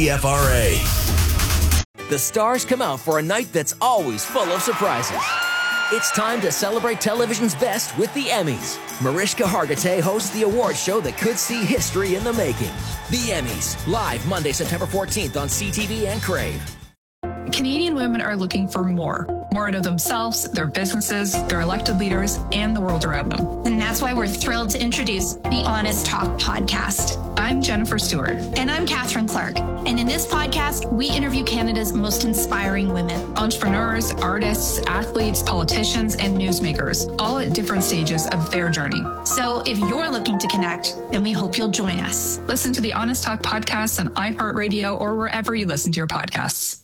Speaker 11: CFRA.
Speaker 19: The stars come out for a night that's always full of surprises. It's time to celebrate television's best with the Emmys. Mariska Hargitay hosts the award show that could see history in the making. The Emmys, live Monday, September 14th on CTV and Crave.
Speaker 20: Canadian women are looking for more out of themselves, their businesses, their elected leaders, and the world around them.
Speaker 21: And that's why we're thrilled to introduce the Honest Talk podcast.
Speaker 20: I'm Jennifer Stewart.
Speaker 21: And I'm Catherine Clark. And in this podcast, we interview Canada's most inspiring women.
Speaker 20: Entrepreneurs, artists, athletes, politicians, and newsmakers, all at different stages of their journey.
Speaker 21: So if you're looking to connect, then we hope you'll join us.
Speaker 20: Listen to the Honest Talk podcast on iHeartRadio or wherever you listen to your podcasts.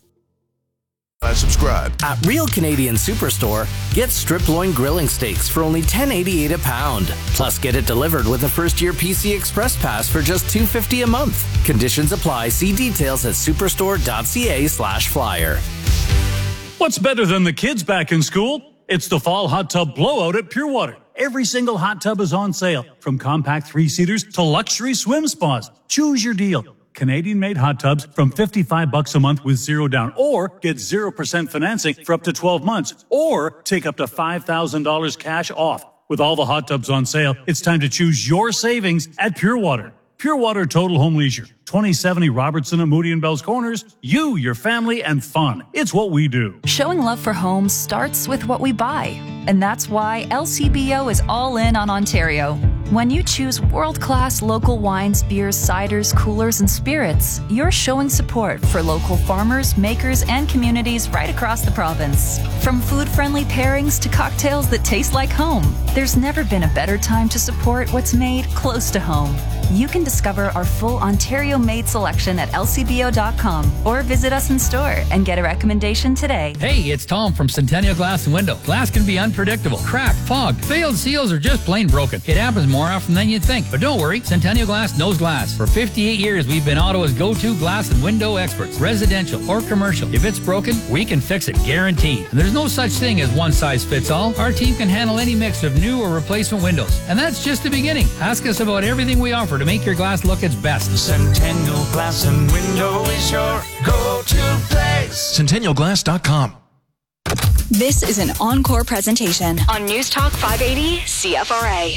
Speaker 2: Subscribe.
Speaker 9: At Real Canadian Superstore, get strip loin grilling steaks for only $10.88 a pound. Plus, get it delivered with a first-year PC Express Pass for just $2.50 a month. Conditions apply. See details at superstore.ca/flyer.
Speaker 10: What's better than the kids back in school? It's the Fall Hot Tub Blowout at Pure Water. Every single hot tub is on sale, from compact 3-seaters to luxury swim spas. Choose your deal. Canadian-made hot tubs from $55 a month with zero down, or get 0% financing for up to 12 months, or take up to $5,000 cash off. With all the hot tubs on sale, it's time to choose your savings at Pure Water. Pure Water Total Home Leisure, 2070 Robertson at Moody and Bell's Corners. You, your family, and fun. It's what we do.
Speaker 12: Showing love for homes starts with what we buy. And that's why LCBO is all in on Ontario. When you choose world-class local wines, beers, ciders, coolers, and spirits, you're showing support for local farmers, makers, and communities right across the province. From food-friendly pairings to cocktails that taste like home, there's never been a better time to support what's made close to home. You can discover our full Ontario-made selection at lcbo.com or visit us in store and get a recommendation today.
Speaker 13: Hey, it's Tom from Centennial Glass and Window. Glass can be unpredictable. Cracked, fogged, failed seals, or just plain broken. It happens more often than you'd think. But don't worry, Centennial Glass knows glass. For 58 years, we've been Ottawa's go-to glass and window experts, residential or commercial. If it's broken, we can fix it, guaranteed. And there's no such thing as one size fits all. Our team can handle any mix of new or replacement windows. And that's just the beginning. Ask us about everything we offer to make your glass look its best.
Speaker 16: Centennial Glass and Window is your go-to place.
Speaker 11: CentennialGlass.com.
Speaker 14: This is an encore presentation
Speaker 21: on News Talk 580 CFRA.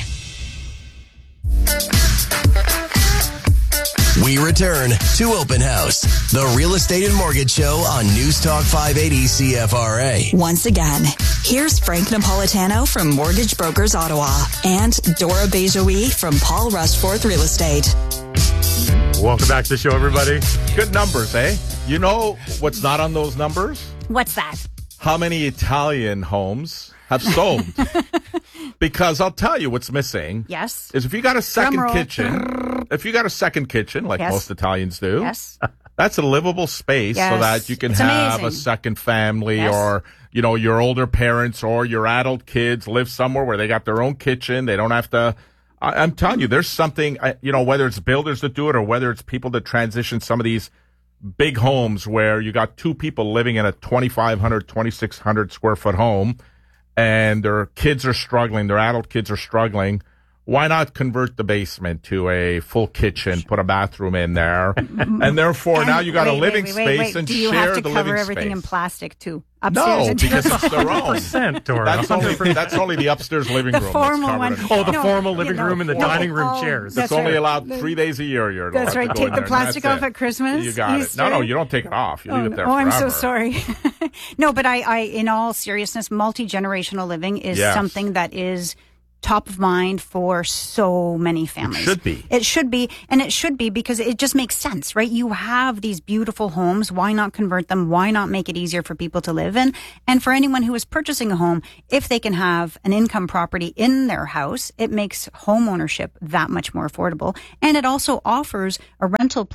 Speaker 11: We return to Open House, the real estate and mortgage show on News Talk 580 CFRA.
Speaker 14: Once again, here's Frank Napolitano from Mortgage Brokers Ottawa and Dora Bejoui from Paul Rushforth Real Estate.
Speaker 25: Welcome back to the show, everybody.
Speaker 26: Good numbers, eh? You know what's not on those numbers?
Speaker 1: What's that?
Speaker 26: How many Italian homes have sold? Because I'll tell you what's missing.
Speaker 1: Yes.
Speaker 26: Is if you got a second kitchen, like most Italians do, that's a livable space so that you can have a second family or, you know, your older parents or your adult kids live somewhere where they got their own kitchen. They don't have to. I'm telling you, there's something, you know, whether it's builders that do it or whether it's people that transition some of these big homes where you got two people living in a 2,500, 2,600 square foot home and their kids are struggling, their adult kids are struggling. why not convert the basement to a full kitchen, put a bathroom in there, and therefore now you got a living space and
Speaker 1: do you
Speaker 26: share
Speaker 1: have to
Speaker 26: the
Speaker 1: cover
Speaker 26: living
Speaker 1: everything
Speaker 26: space.
Speaker 1: in plastic too? Upstairs
Speaker 26: No,
Speaker 1: and
Speaker 26: because it's their own.
Speaker 25: 100%, Dora.
Speaker 26: That's only the upstairs living
Speaker 1: The
Speaker 26: room.
Speaker 1: formal
Speaker 26: that's
Speaker 1: one.
Speaker 26: covered in
Speaker 25: Oh, the
Speaker 26: plastic.
Speaker 25: formal living room and the dining room chairs.
Speaker 26: That's only allowed 3 days a year. You're
Speaker 1: That's
Speaker 26: allowed
Speaker 1: right.
Speaker 26: to go
Speaker 1: Take
Speaker 26: in
Speaker 1: the
Speaker 26: there,
Speaker 1: plastic
Speaker 26: and
Speaker 1: off
Speaker 26: that's
Speaker 1: at Christmas.
Speaker 26: You got
Speaker 1: Easter.
Speaker 26: it. No, you don't take it off. You leave it there
Speaker 1: Oh,
Speaker 26: forever.
Speaker 1: I'm so sorry. No, but I, in all seriousness, multi-generational living is something that is top of mind for so many families.
Speaker 26: It should be.
Speaker 1: It should be. And it should be because it just makes sense, right? You have these beautiful homes. Why not convert them? Why not make it easier for people to live in? And for anyone who is purchasing a home, if they can have an income property in their house, it makes home ownership that much more affordable. And it also offers a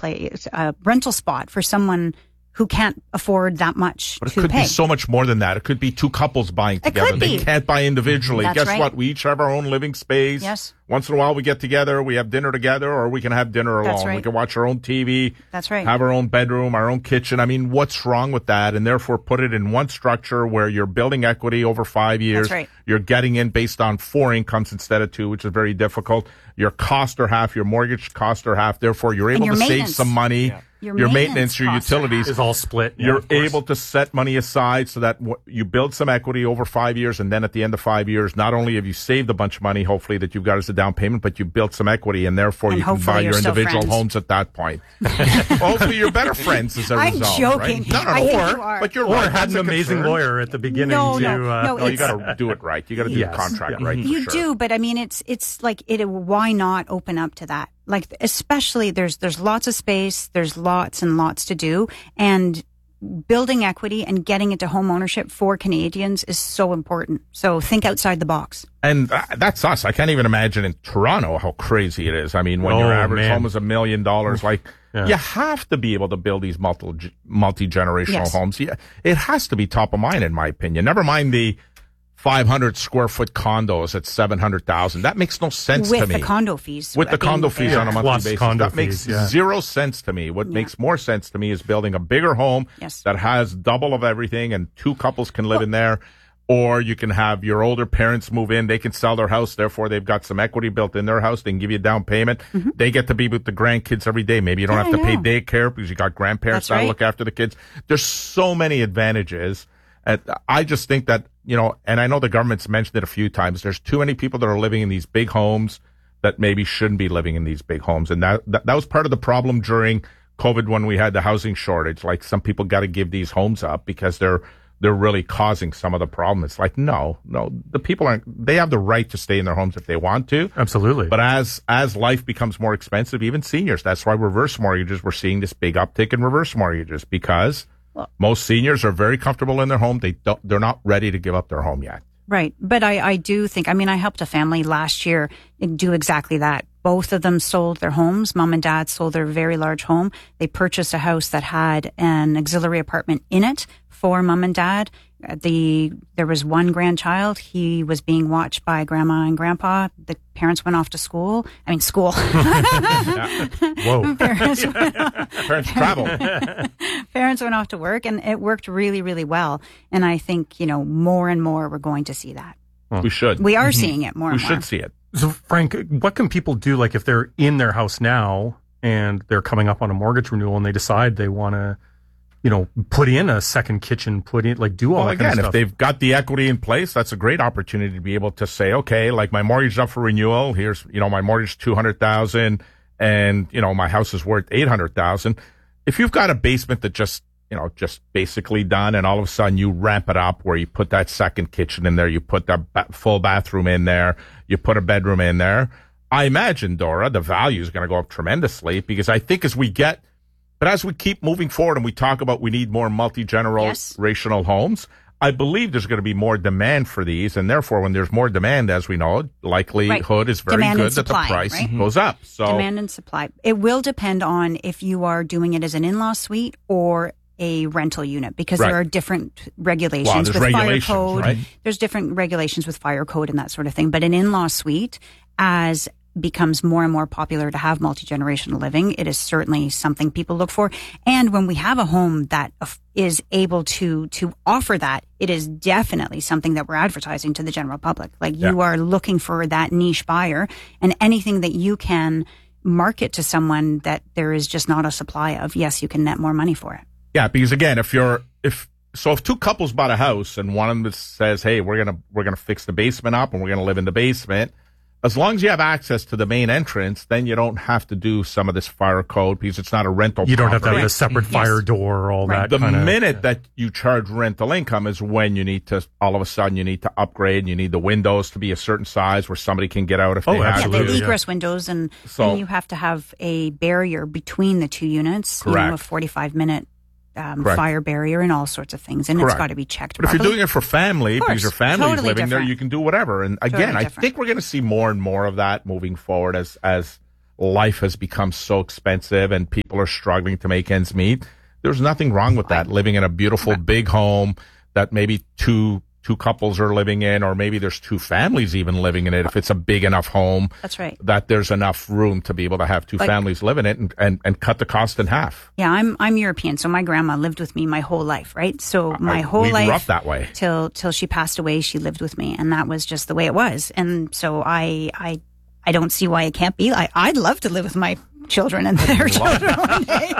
Speaker 1: rental spot for someone who can't afford that much
Speaker 26: But it
Speaker 1: to
Speaker 26: could
Speaker 1: pay.
Speaker 26: be so much more than that. It could be two couples buying together.
Speaker 1: could
Speaker 26: They
Speaker 1: be.
Speaker 26: can't buy individually.
Speaker 1: That's
Speaker 26: Guess
Speaker 1: right.
Speaker 26: what? We each have our own living space.
Speaker 1: Yes.
Speaker 26: Once in a while we get together, we have dinner together, or we can have dinner alone.
Speaker 1: That's right.
Speaker 26: We can watch our own TV.
Speaker 1: That's right.
Speaker 26: Have our own bedroom, our own kitchen. I mean, what's wrong with that? And therefore put it in one structure where you're building equity over 5 years.
Speaker 1: That's right.
Speaker 26: You're getting in based on 4 incomes instead of 2, which is very difficult. Your costs are half, your mortgage costs are half. Therefore, you're able
Speaker 1: your
Speaker 26: to save
Speaker 1: maintenance.
Speaker 26: some money.
Speaker 1: Yeah.
Speaker 26: Your maintenance, your
Speaker 1: costs are
Speaker 26: utilities
Speaker 25: is all split. Yeah,
Speaker 26: You're
Speaker 25: of course.
Speaker 26: able to set money aside so that you build some equity over 5 years, and then at the end of 5 years, not only have you saved a bunch of money, hopefully that you've got as a down payment, but you built some equity, and therefore
Speaker 1: And
Speaker 26: you can
Speaker 1: hopefully
Speaker 26: buy
Speaker 1: you're
Speaker 26: your
Speaker 1: still
Speaker 26: individual
Speaker 1: friends.
Speaker 26: homes at that point. Hopefully, you're better friends as a
Speaker 1: I'm
Speaker 26: result.
Speaker 1: joking.
Speaker 26: Right?
Speaker 1: I think you are.
Speaker 26: But you're
Speaker 25: Or
Speaker 26: right.
Speaker 25: had
Speaker 26: that's
Speaker 25: an
Speaker 26: a
Speaker 25: amazing
Speaker 26: concern.
Speaker 25: lawyer at the beginning
Speaker 1: No,
Speaker 25: to.
Speaker 1: no,
Speaker 26: Oh, you
Speaker 1: it's-
Speaker 26: got to do it right. You got to do
Speaker 25: Yes.
Speaker 26: the contract
Speaker 25: Yeah.
Speaker 26: right. For
Speaker 1: You
Speaker 26: sure.
Speaker 1: do, but I mean, it's like why not open up to that? Like, especially there's lots of space, there's lots and lots to do, and building equity and getting into home ownership for Canadians is so important. So think outside the box.
Speaker 26: And that's us. I can't even imagine in Toronto how crazy it is. I mean, when your average home is $1 million, like you have to be able to build these multi-generational
Speaker 1: Yes.
Speaker 26: homes. Yeah, it has to be top of mind, in my opinion. Never mind the 500 square foot condos at $700,000. That makes no sense to
Speaker 1: With
Speaker 26: me.
Speaker 1: the condo fees.
Speaker 26: With the condo fees on a monthly
Speaker 25: Plus
Speaker 26: basis.
Speaker 25: condo
Speaker 26: That makes
Speaker 25: fees, yeah.
Speaker 26: zero sense to me. What makes more sense to me is building a bigger home that has double of everything and 2 couples can live in there. Or you can have your older parents move in. They can sell their house. Therefore, they've got some equity built in their house. They can give you a down payment. They get to be with the grandkids every day. Maybe you don't have to pay daycare because you got grandparents
Speaker 1: That's
Speaker 26: that
Speaker 1: right.
Speaker 26: look after the kids. There's so many advantages. I just think that, and I know the government's mentioned it a few times, there's too many people that are living in these big homes that maybe shouldn't be living in these big homes. And that was part of the problem during COVID when we had the housing shortage. Like, some people got to give these homes up because they're really causing some of the problem. It's like, no, the people they have the right to stay in their homes if they want to.
Speaker 25: Absolutely.
Speaker 26: But as life becomes more expensive, even seniors, that's why reverse mortgages, we're seeing this big uptick in reverse mortgages because most seniors are very comfortable in their home. They're not ready to give up their home yet.
Speaker 1: Right. But I do think, I helped a family last year do exactly that. Both of them sold their homes. Mom and dad sold their very large home. They purchased a house that had an auxiliary apartment in it for mom and dad. There was one grandchild. He was being watched by grandma and grandpa. The parents went off to school. School.
Speaker 26: Whoa.
Speaker 1: Parents
Speaker 26: travel.
Speaker 1: Parents went off to work, and it worked really, really well. And I think, more and more we're going to see that.
Speaker 26: We should.
Speaker 1: We are seeing it more and
Speaker 26: We
Speaker 1: more.
Speaker 26: should see it.
Speaker 25: So, Frank, what can people do, like, if they're in their house now and they're coming up on a mortgage renewal and they decide they want to, put in a second kitchen, do all that kind of stuff?
Speaker 26: If they've got the equity in place, that's a great opportunity to be able to say, okay, like, my mortgage is up for renewal. Here's, my mortgage is $200,000 and, my house is worth $800,000. If you've got a basement that just basically done, and all of a sudden you ramp it up where you put that second kitchen in there, you put that full bathroom in there, you put a bedroom in there, I imagine, Dora, the value is going to go up tremendously, because I think as we keep moving forward and we talk about we need more multi-generational homes, I believe there's going to be more demand for these, and therefore when there's more demand, as we know, likelihood is very
Speaker 1: Demand
Speaker 26: good
Speaker 1: and supply,
Speaker 26: that the price
Speaker 1: right?
Speaker 26: goes up. So
Speaker 1: Demand and supply. It will depend on if you are doing it as an in-law suite or a rental unit, because
Speaker 26: Right.
Speaker 1: there are different regulations
Speaker 26: Wow, there's
Speaker 1: with
Speaker 26: regulations,
Speaker 1: fire code.
Speaker 26: right?
Speaker 1: There's different regulations with fire code and that sort of thing. But an in-law suite, as becomes more and more popular to have multi-generational living, it is certainly something people look for. And when we have a home that is able to offer that, it is definitely something that we're advertising to the general public. Like you are looking for that niche buyer, and anything that you can market to someone that there is just not a supply of, yes, you can net more money for it.
Speaker 26: Yeah, because again, if two couples bought a house and one of them says, "Hey, we're gonna fix the basement up and we're gonna live in the basement," as long as you have access to the main entrance, then you don't have to do some of this fire code because it's not a rental.
Speaker 25: You don't have to have a separate fire door or all that.
Speaker 26: The minute that you charge rental income is when you need to, all of a sudden, you need to upgrade. You need the windows to be a certain size where somebody can get out if they have to.
Speaker 1: Yeah, the egress windows, and you have to have a barrier between the two units.
Speaker 26: Correct.
Speaker 1: A 45-minute fire barrier and all sorts of things, and it's got to be checked.
Speaker 26: But if you're doing it for family, because your family's
Speaker 1: totally
Speaker 26: living there,
Speaker 1: different.
Speaker 26: you can do whatever. And again, I think we're going to see more and more of that moving forward as life has become so expensive and people are struggling to make ends meet. There's nothing wrong with that. Living in a beautiful big home that maybe two couples are living in, or maybe there's two families even living in it. If it's a big enough home,
Speaker 1: that's right,
Speaker 26: that there's enough room to be able to have two families live in it and cut the cost in half.
Speaker 1: Yeah, I'm European, so my grandma lived with me my whole life, right? So my whole life,
Speaker 26: we grew up that way
Speaker 1: till she passed away. She lived with me, and that was just the way it was. And so I don't see why it can't be. I'd love to live with my children and their children one day.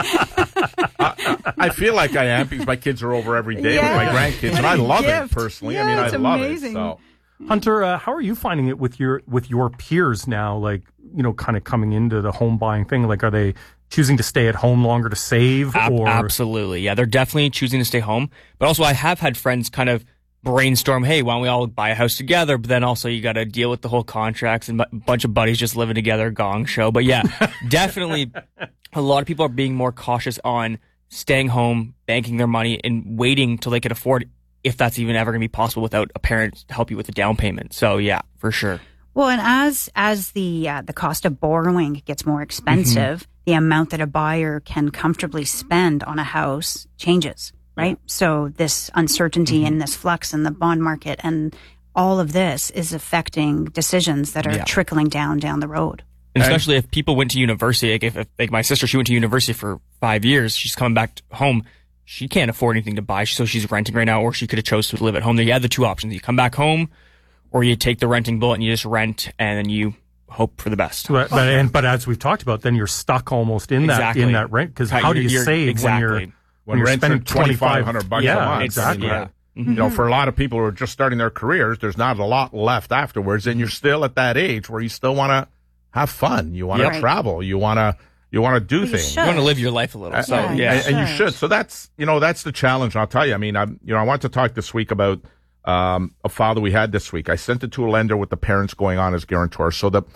Speaker 26: I feel like I am because my kids are over every day with my grandkids, and I love it personally.
Speaker 1: Yeah,
Speaker 26: I mean, I love
Speaker 1: amazing.
Speaker 26: it. So.
Speaker 25: Hunter, how are you finding it with your peers now? Like, kind of coming into the home buying thing. Like, are they choosing to stay at home longer to save? Or
Speaker 15: Absolutely, yeah, they're definitely choosing to stay home. But also, I have had friends kind of brainstorm, hey, why don't we all buy a house together? But then also you got to deal with the whole contracts and a bunch of buddies just living together, gong show. But yeah, definitely a lot of people are being more cautious on staying home, banking their money, and waiting till they can afford, if that's even ever going to be possible without a parent to help you with the down payment. So yeah, for sure.
Speaker 1: Well, and as the cost of borrowing gets more expensive, the amount that a buyer can comfortably spend on a house changes. Right. So this uncertainty and this flux in the bond market and all of this is affecting decisions that are trickling down the road.
Speaker 15: And especially if people went to university, like my sister, she went to university for 5 years. She's coming back home. She can't afford anything to buy. So she's renting right now, or she could have chose to live at home. You had the two options. You come back home, or you take the renting bullet and you just rent, and then you hope for the best.
Speaker 25: But as we've talked about, then you're stuck almost in that rent, because how do you save when you're spending
Speaker 26: $2,500 a month?
Speaker 25: Exactly.
Speaker 26: For a lot of people who are just starting their careers, there's not a lot left afterwards, and you're still at that age where you still want to have fun. You want to travel. You want to do things.
Speaker 15: You want to live your life a little.
Speaker 26: And you should. So that's the challenge. And I'll tell you. I mean, I want to talk this week about a file that we had this week. I sent it to a lender with the parents going on as guarantors. So that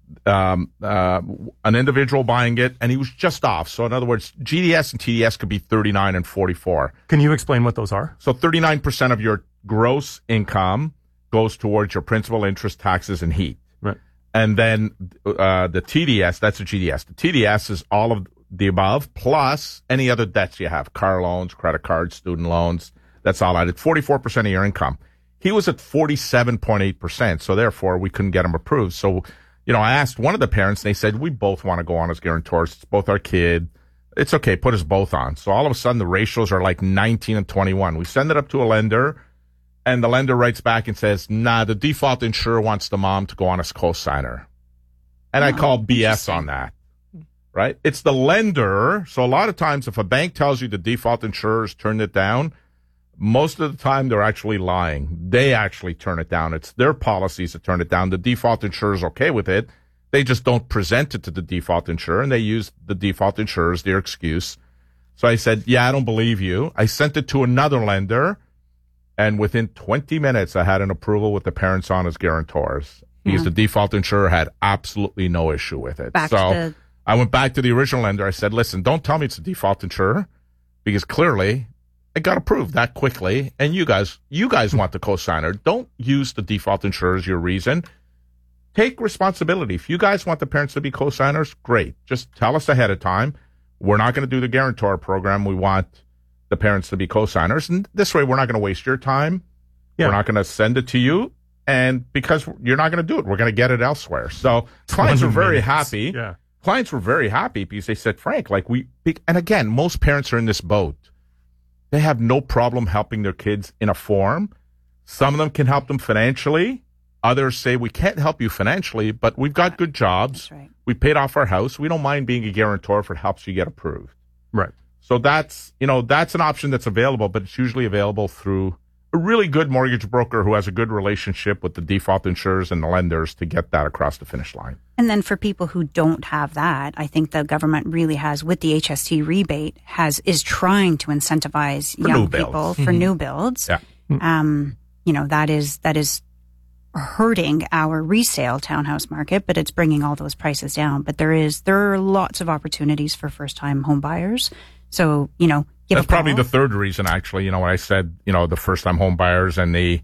Speaker 26: an individual buying it, and he was just off. So in other words, GDS and TDS could be 39 and 44.
Speaker 25: Can you explain what those are?
Speaker 26: So 39% of your gross income goes towards your principal, interest, taxes, and heat.
Speaker 25: Right.
Speaker 26: And then the TDS, that's a GDS. The TDS is all of the above, plus any other debts you have, car loans, credit cards, student loans. That's all added. 44% of your income. He was at 47.8%, so therefore we couldn't get him approved. So, I asked one of the parents, and they said, we both want to go on as guarantors. It's both our kid. It's okay, put us both on. So all of a sudden the ratios are like 19 and 21. We send it up to a lender, and the lender writes back and says, nah, the default insurer wants the mom to go on as co-signer. And I call BS on that, right? It's the lender. So a lot of times if a bank tells you the default insurers turned it down, most of the time they're actually lying. They actually turn it down. It's their policies that turn it down. The default insurer is okay with it. They just don't present it to the default insurer, and they use the default insurer as their excuse. So I said, yeah, I don't believe you. I sent it to another lender, and within 20 minutes, I had an approval with the parents on as guarantors because the default insurer had absolutely no issue with it. I went back to the original lender. I said, listen, don't tell me it's the default insurer, because clearly it got approved that quickly, and you guys want the co-signer. Don't use the default insurer as your reason. Take responsibility. If you guys want the parents to be co-signers, great. Just tell us ahead of time. We're not going to do the guarantor program. We want the parents to be co-signers. And this way, we're not going to waste your time. Yeah. We're not going to send it to you. and because you're not going to do it, we're going to get it elsewhere. So clients were very happy.
Speaker 25: Yeah.
Speaker 26: Clients were very happy because they said, Frank, and again, most parents are in this boat. They have no problem helping their kids in a form. Some of them can help them financially. Others say, we can't help you financially, but we've got good jobs.
Speaker 1: That's right.
Speaker 26: We paid off our house. We don't mind being a guarantor if it helps you get approved.
Speaker 25: Right.
Speaker 26: So that's an option that's available, but it's usually available through a really good mortgage broker who has a good relationship with the default insurers and the lenders to get that across the finish line.
Speaker 1: And then for people who don't have that, I think the government really has, with the HST rebate, is trying to incentivize young people for new builds.
Speaker 26: Yeah.
Speaker 1: That is hurting our resale townhouse market, but it's bringing all those prices down. But there are lots of opportunities for first-time home buyers. So,
Speaker 26: that's probably the third reason, actually. When I said, the first-time home buyers and the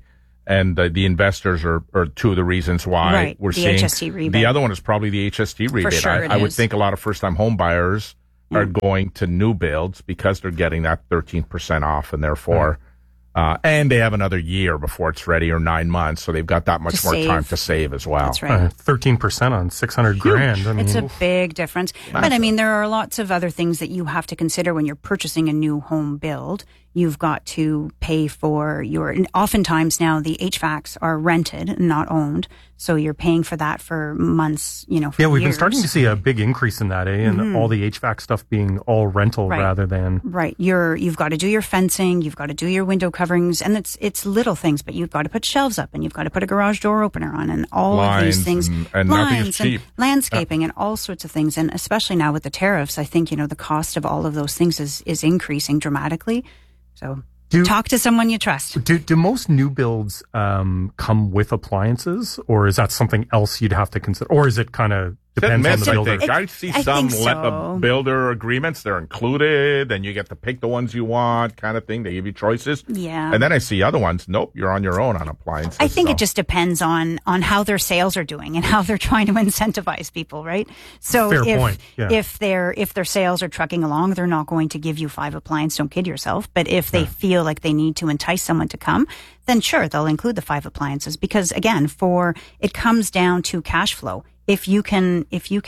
Speaker 26: investors are two of the reasons why we're seeing
Speaker 1: HST rebate.
Speaker 26: The other one is probably the HST rebate.
Speaker 1: For sure
Speaker 26: I would think a lot of first-time home buyers are going to new builds because they're getting that 13% off, and therefore, and they have another year before it's ready, or 9 months, so they've got that much more time to save as well.
Speaker 1: That's right.
Speaker 25: 13% on $600,000. I mean,
Speaker 1: it's a big difference. Massive. But there are lots of other things that you have to consider when you're purchasing a new home build. You've got to pay for oftentimes now the HVACs are rented, not owned. So you're paying for that for months, for
Speaker 25: we've
Speaker 1: years.
Speaker 25: been starting to see a big increase in that, and all the HVAC stuff being all rental rather than.
Speaker 1: Right. You've got to do your fencing, you've got to do your window coverings, and it's little things, but you've got to put shelves up, and you've got to put a garage door opener on, and all
Speaker 26: lines
Speaker 1: of these things.
Speaker 26: And nothing is cheap.
Speaker 1: And landscaping and all sorts of things. And especially now with the tariffs, I think, the cost of all of those things is increasing dramatically. So talk to someone you trust.
Speaker 25: Do most new builds come with appliances, or is that something else you'd have to consider? Or is it kind of depends on the builder?
Speaker 26: I see some builder agreements, they're included, and you get to pick the ones you want kind of thing. They give you choices.
Speaker 1: Yeah.
Speaker 26: And then I see other ones, nope, you're on your own on appliances.
Speaker 1: I think it just depends on how their sales are doing and how they're trying to incentivize people, right? So
Speaker 25: Fair point. Yeah.
Speaker 1: if their sales are trucking along, they're not going to give you 5 appliances, don't kid yourself. But if they feel like they need to entice someone to come, then sure, they'll include the 5 appliances, because again, it comes down to cash flow. If you can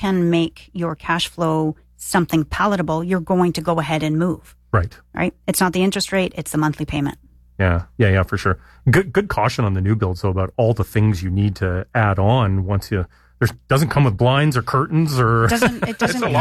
Speaker 1: make your cash flow something palatable, you're going to go ahead and move.
Speaker 25: Right.
Speaker 1: It's not the interest rate, it's the monthly payment.
Speaker 25: Yeah, for sure. Good caution on the new builds, though, about all the things you need to add on once you. Doesn't come with blinds or curtains or.
Speaker 1: It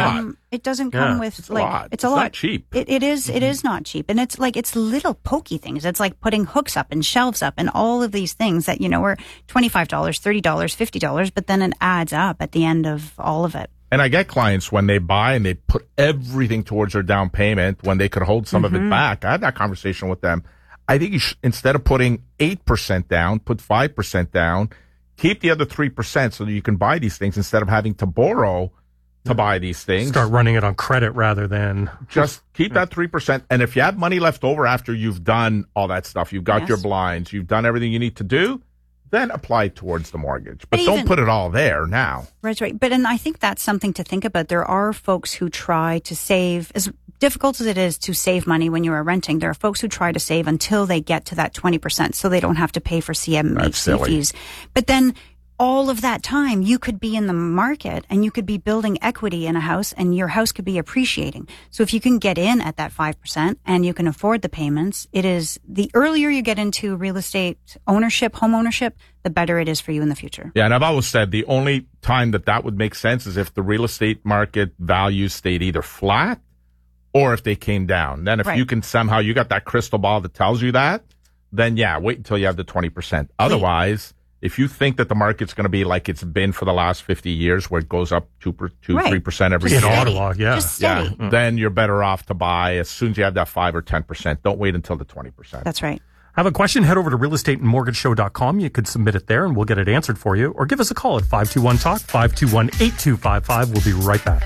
Speaker 1: doesn't come with
Speaker 26: it's a lot.
Speaker 1: It's a lot.
Speaker 26: Not cheap.
Speaker 1: It is not cheap, and it's little pokey things. It's like putting hooks up and shelves up and all of these things that are $25, $30, $50, but then it adds up at the end of all of it.
Speaker 26: And I get clients when they buy and they put everything towards their down payment when they could hold some of it back. I had that conversation with them. I think you should, instead of putting 8% down, put 5% down. Keep the other 3% so that you can buy these things instead of having to borrow to buy these things.
Speaker 25: Start running it on credit rather than.
Speaker 26: Just keep that 3%. And if you have money left over after you've done all that stuff, you've got your blinds, you've done everything you need to do, then apply towards the mortgage. But don't put it all there now.
Speaker 1: Right. And I think that's something to think about. There are folks who try to save, as difficult as it is to save money when you are renting, there are folks who try to save until they get to that 20% so they don't have to pay for CMHC fees. But then all of that time, you could be in the market and you could be building equity in a house and your house could be appreciating. So if you can get in at that 5% and you can afford the payments, it is the earlier you get into real estate ownership, home ownership, the better it is for you in the future.
Speaker 26: Yeah, and I've always said the only time that would make sense is if the real estate market values stayed either flat or if they came down. Then if you can somehow, you got that crystal ball that tells you that, then wait until you have the 20%. Otherwise, if you think that the market's going to be like it's been for the last 50 years, where it goes up 3% every year.
Speaker 25: In Ottawa,
Speaker 26: then you're better off to buy as soon as you have that 5 or 10%. Don't wait until the 20%.
Speaker 1: That's right.
Speaker 25: Have a question? Head over to realestateandmortgageshow.com. You could submit it there and we'll get it answered for you. Or give us a call at 521-TALK, 521-8255. We'll be right back.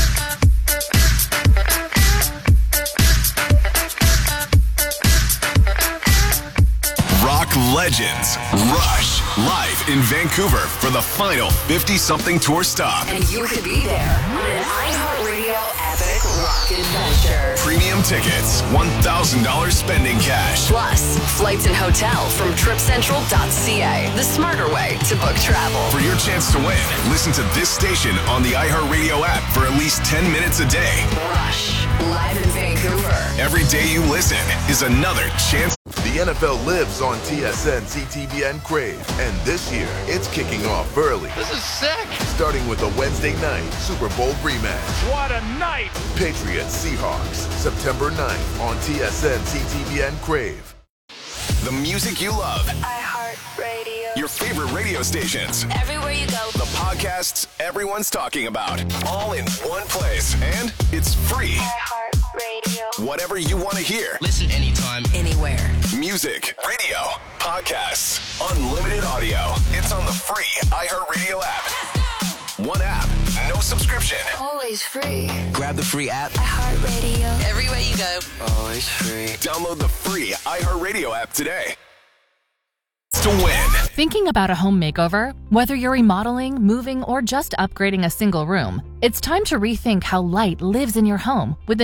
Speaker 5: Rock legends Rush live in Vancouver for the final 50-something tour stop.
Speaker 6: And you could be there on an iHeartRadio epic rock adventure.
Speaker 5: Premium tickets, $1,000 spending cash.
Speaker 6: Plus, flights and hotel from tripcentral.ca. The smarter way to book travel.
Speaker 5: For your chance to win, listen to this station on the iHeartRadio app for at least 10 minutes a day.
Speaker 6: Rush, live in Vancouver.
Speaker 5: Every day you listen is another chance.
Speaker 4: The NFL lives on TSN, CTVN, Crave. And this year, it's kicking off early.
Speaker 17: This is sick.
Speaker 4: Starting with a Wednesday night Super Bowl rematch.
Speaker 17: What a night.
Speaker 4: Patriots Seahawks, September 9th on TSN, CTVN, Crave.
Speaker 5: The music you love.
Speaker 6: iHeartRadio.
Speaker 5: Your favorite radio stations.
Speaker 6: Everywhere you go.
Speaker 5: The podcasts everyone's talking about. All in one place. And it's free.
Speaker 6: iHeartRadio.
Speaker 5: Whatever you want to hear.
Speaker 6: Listen anytime, anywhere.
Speaker 5: Music, radio, podcasts, unlimited audio. It's on the free iHeartRadio app. One app, no subscription.
Speaker 6: Always free.
Speaker 11: Grab the free app.
Speaker 6: iHeartRadio. Everywhere you go.
Speaker 11: Always free.
Speaker 5: Download the free iHeartRadio app today. To win.
Speaker 18: Thinking about a home makeover? Whether you're remodeling, moving, or just upgrading a single room, it's time to rethink how light lives in your home with the